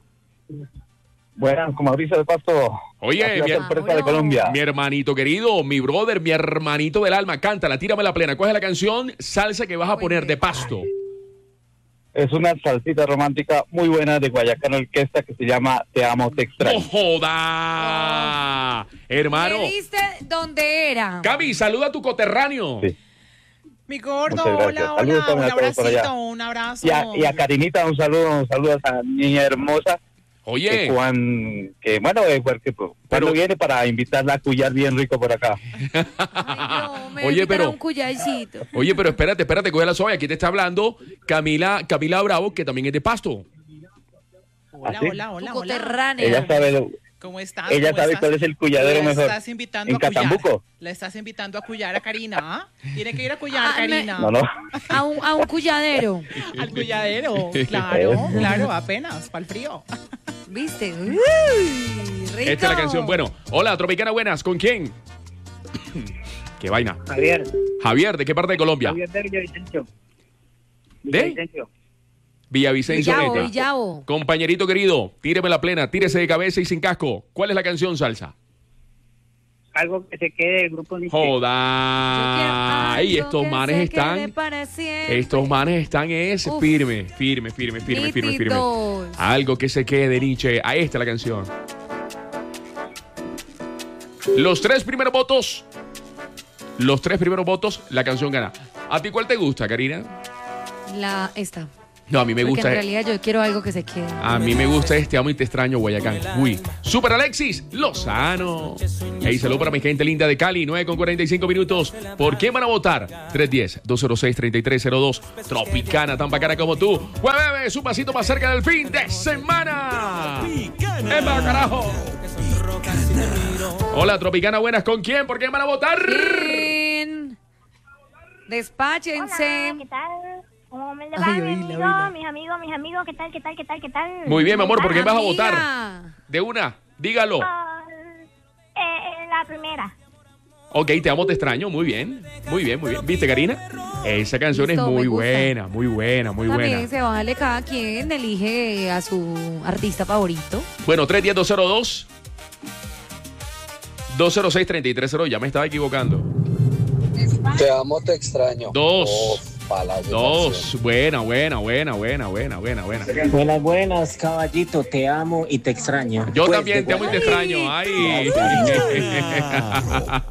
[SPEAKER 20] Buenas, con Mauricio de Pasto.
[SPEAKER 1] Oye,
[SPEAKER 20] la ciudad
[SPEAKER 1] mi,
[SPEAKER 20] sorpresa de Colombia.
[SPEAKER 1] mi hermanito querido, mi brother, mi hermanito del alma, cántala, tírame la plena. ¿Cuál es la canción salsa que vas a poner de Pasto?
[SPEAKER 20] Es una salsita romántica muy buena de Guayacán Orquesta que se llama Te amo, te
[SPEAKER 1] ¡No
[SPEAKER 20] extraño.
[SPEAKER 1] joda! Hermano.
[SPEAKER 4] ¿Me diste dónde era?
[SPEAKER 1] Gaby, saluda a tu coterráneo.
[SPEAKER 20] Sí.
[SPEAKER 6] Mi gordo,
[SPEAKER 20] Muchas gracias.
[SPEAKER 6] hola,
[SPEAKER 20] Saludos
[SPEAKER 6] hola,
[SPEAKER 20] también
[SPEAKER 6] un
[SPEAKER 20] a todos por allá.
[SPEAKER 6] abracito, un abrazo.
[SPEAKER 20] Y a, y a Karinita un saludo, un saludo a esa niña hermosa.
[SPEAKER 1] Oye.
[SPEAKER 20] Que, Juan, que bueno, eh, porque, pues, cuando viene para invitarla a cuyar bien rico por acá.
[SPEAKER 4] No, me
[SPEAKER 1] Oye,
[SPEAKER 4] Oye,
[SPEAKER 1] pero-
[SPEAKER 4] un cuyaycito.
[SPEAKER 1] Oye, pero espérate, espérate, coge la suave. Aquí te está hablando Camila, Camila Bravo, que también es de Pasto.
[SPEAKER 6] Hola,
[SPEAKER 20] ¿Ah, sí?
[SPEAKER 6] hola, hola,
[SPEAKER 4] Tu
[SPEAKER 6] hola.
[SPEAKER 4] coterránea.
[SPEAKER 20] Ella sabe, lo-
[SPEAKER 6] ¿Cómo estás?
[SPEAKER 20] ella
[SPEAKER 6] ¿Cómo
[SPEAKER 20] sabe
[SPEAKER 6] estás?
[SPEAKER 20] cuál es el cuyadero
[SPEAKER 6] La
[SPEAKER 20] mejor.
[SPEAKER 6] estás invitando
[SPEAKER 20] En
[SPEAKER 6] a cuyar.
[SPEAKER 20] Catambuco.
[SPEAKER 6] La estás invitando a cuyar a Karina. ¿Ah? Tiene que ir a cuyar,
[SPEAKER 4] Ah, me-
[SPEAKER 6] Karina.
[SPEAKER 20] No, no.
[SPEAKER 4] A un, a un cuyadero.
[SPEAKER 6] Al cuyadero. Claro, claro, apenas, para el frío.
[SPEAKER 4] ¿Viste? Uy, rico.
[SPEAKER 1] Esta es la canción. Bueno, hola, Tropicana buenas. ¿Con quién? ¿Qué vaina?
[SPEAKER 21] Javier.
[SPEAKER 1] Javier, ¿de qué parte de Colombia?
[SPEAKER 21] Javier de Villavicencio.
[SPEAKER 1] ¿De?
[SPEAKER 21] Villavicencio.
[SPEAKER 1] Villavicencio.
[SPEAKER 4] Villavo,
[SPEAKER 1] Meta.
[SPEAKER 4] Villavo.
[SPEAKER 1] Compañerito querido, tíreme la plena, tírese de cabeza y sin casco. ¿Cuál es la canción salsa?
[SPEAKER 21] Algo que se quede del grupo Nietzsche.
[SPEAKER 1] Joda. Ay,
[SPEAKER 4] Algo
[SPEAKER 1] estos
[SPEAKER 4] que
[SPEAKER 1] manes
[SPEAKER 4] se
[SPEAKER 1] están.
[SPEAKER 4] quede para siempre.
[SPEAKER 1] Estos manes están es
[SPEAKER 4] Uf.
[SPEAKER 1] firme, firme, firme, firme, firme, firme.
[SPEAKER 4] Nítidos.
[SPEAKER 1] Algo que se quede de Nietzsche. Ahí está la canción. Los tres primeros votos. Los tres primeros votos, la canción gana. ¿A ti cuál te gusta, Karina?
[SPEAKER 4] La, esta.
[SPEAKER 1] No, a mí me
[SPEAKER 4] Porque
[SPEAKER 1] gusta.
[SPEAKER 4] en realidad yo quiero algo que se quede.
[SPEAKER 1] A mí me gusta este Amo y Te Extraño, Guayacán. Uy. Super Alexis Lozano. Hey, saludo para mi gente linda de Cali, nueve con cuarenta y cinco minutos. ¿Por qué van a votar? tres uno cero, dos cero seis, tres tres cero dos. Tropicana, tan bacana como tú. Jueves, un pasito más cerca del fin de semana. ¡Epa, carajo! Hola, Tropicana, buenas. ¿Con quién? ¿Por qué van a votar?
[SPEAKER 4] Bien. Despáchense.
[SPEAKER 5] Hola, ¿qué tal? ¿Cómo me le
[SPEAKER 4] Ay,
[SPEAKER 5] va, mi
[SPEAKER 4] oíla,
[SPEAKER 5] amigo,
[SPEAKER 4] oíla.
[SPEAKER 5] mis amigos, mis amigos? ¿Qué tal, qué tal, qué tal, qué tal?
[SPEAKER 1] Muy bien, mi amor, ¿por qué vas a
[SPEAKER 4] Amiga.
[SPEAKER 1] votar? De una, dígalo.
[SPEAKER 5] Ah, eh, la primera.
[SPEAKER 1] Ok, te amo, te extraño. Muy bien, muy bien, muy bien. ¿Viste, Karina? Esa canción
[SPEAKER 4] Listo,
[SPEAKER 1] es muy
[SPEAKER 4] me gusta.
[SPEAKER 1] buena, muy buena, muy
[SPEAKER 4] También
[SPEAKER 1] buena.
[SPEAKER 4] se vale, cada quien elige a su artista favorito.
[SPEAKER 1] Bueno, tres uno cero, dos cero dos, dos cero seis, tres tres cero. Ya me estaba equivocando.
[SPEAKER 22] Te amo, te extraño.
[SPEAKER 1] Dos.
[SPEAKER 3] Palacio.
[SPEAKER 1] Dos. Buena, buena, buena, buena, buena, buena, buena.
[SPEAKER 19] Buenas, buenas, caballito. Te amo y te extraño.
[SPEAKER 1] Yo
[SPEAKER 19] Pues,
[SPEAKER 1] también
[SPEAKER 19] de
[SPEAKER 1] te amo y te
[SPEAKER 19] Guadalupe.
[SPEAKER 1] extraño. Ay.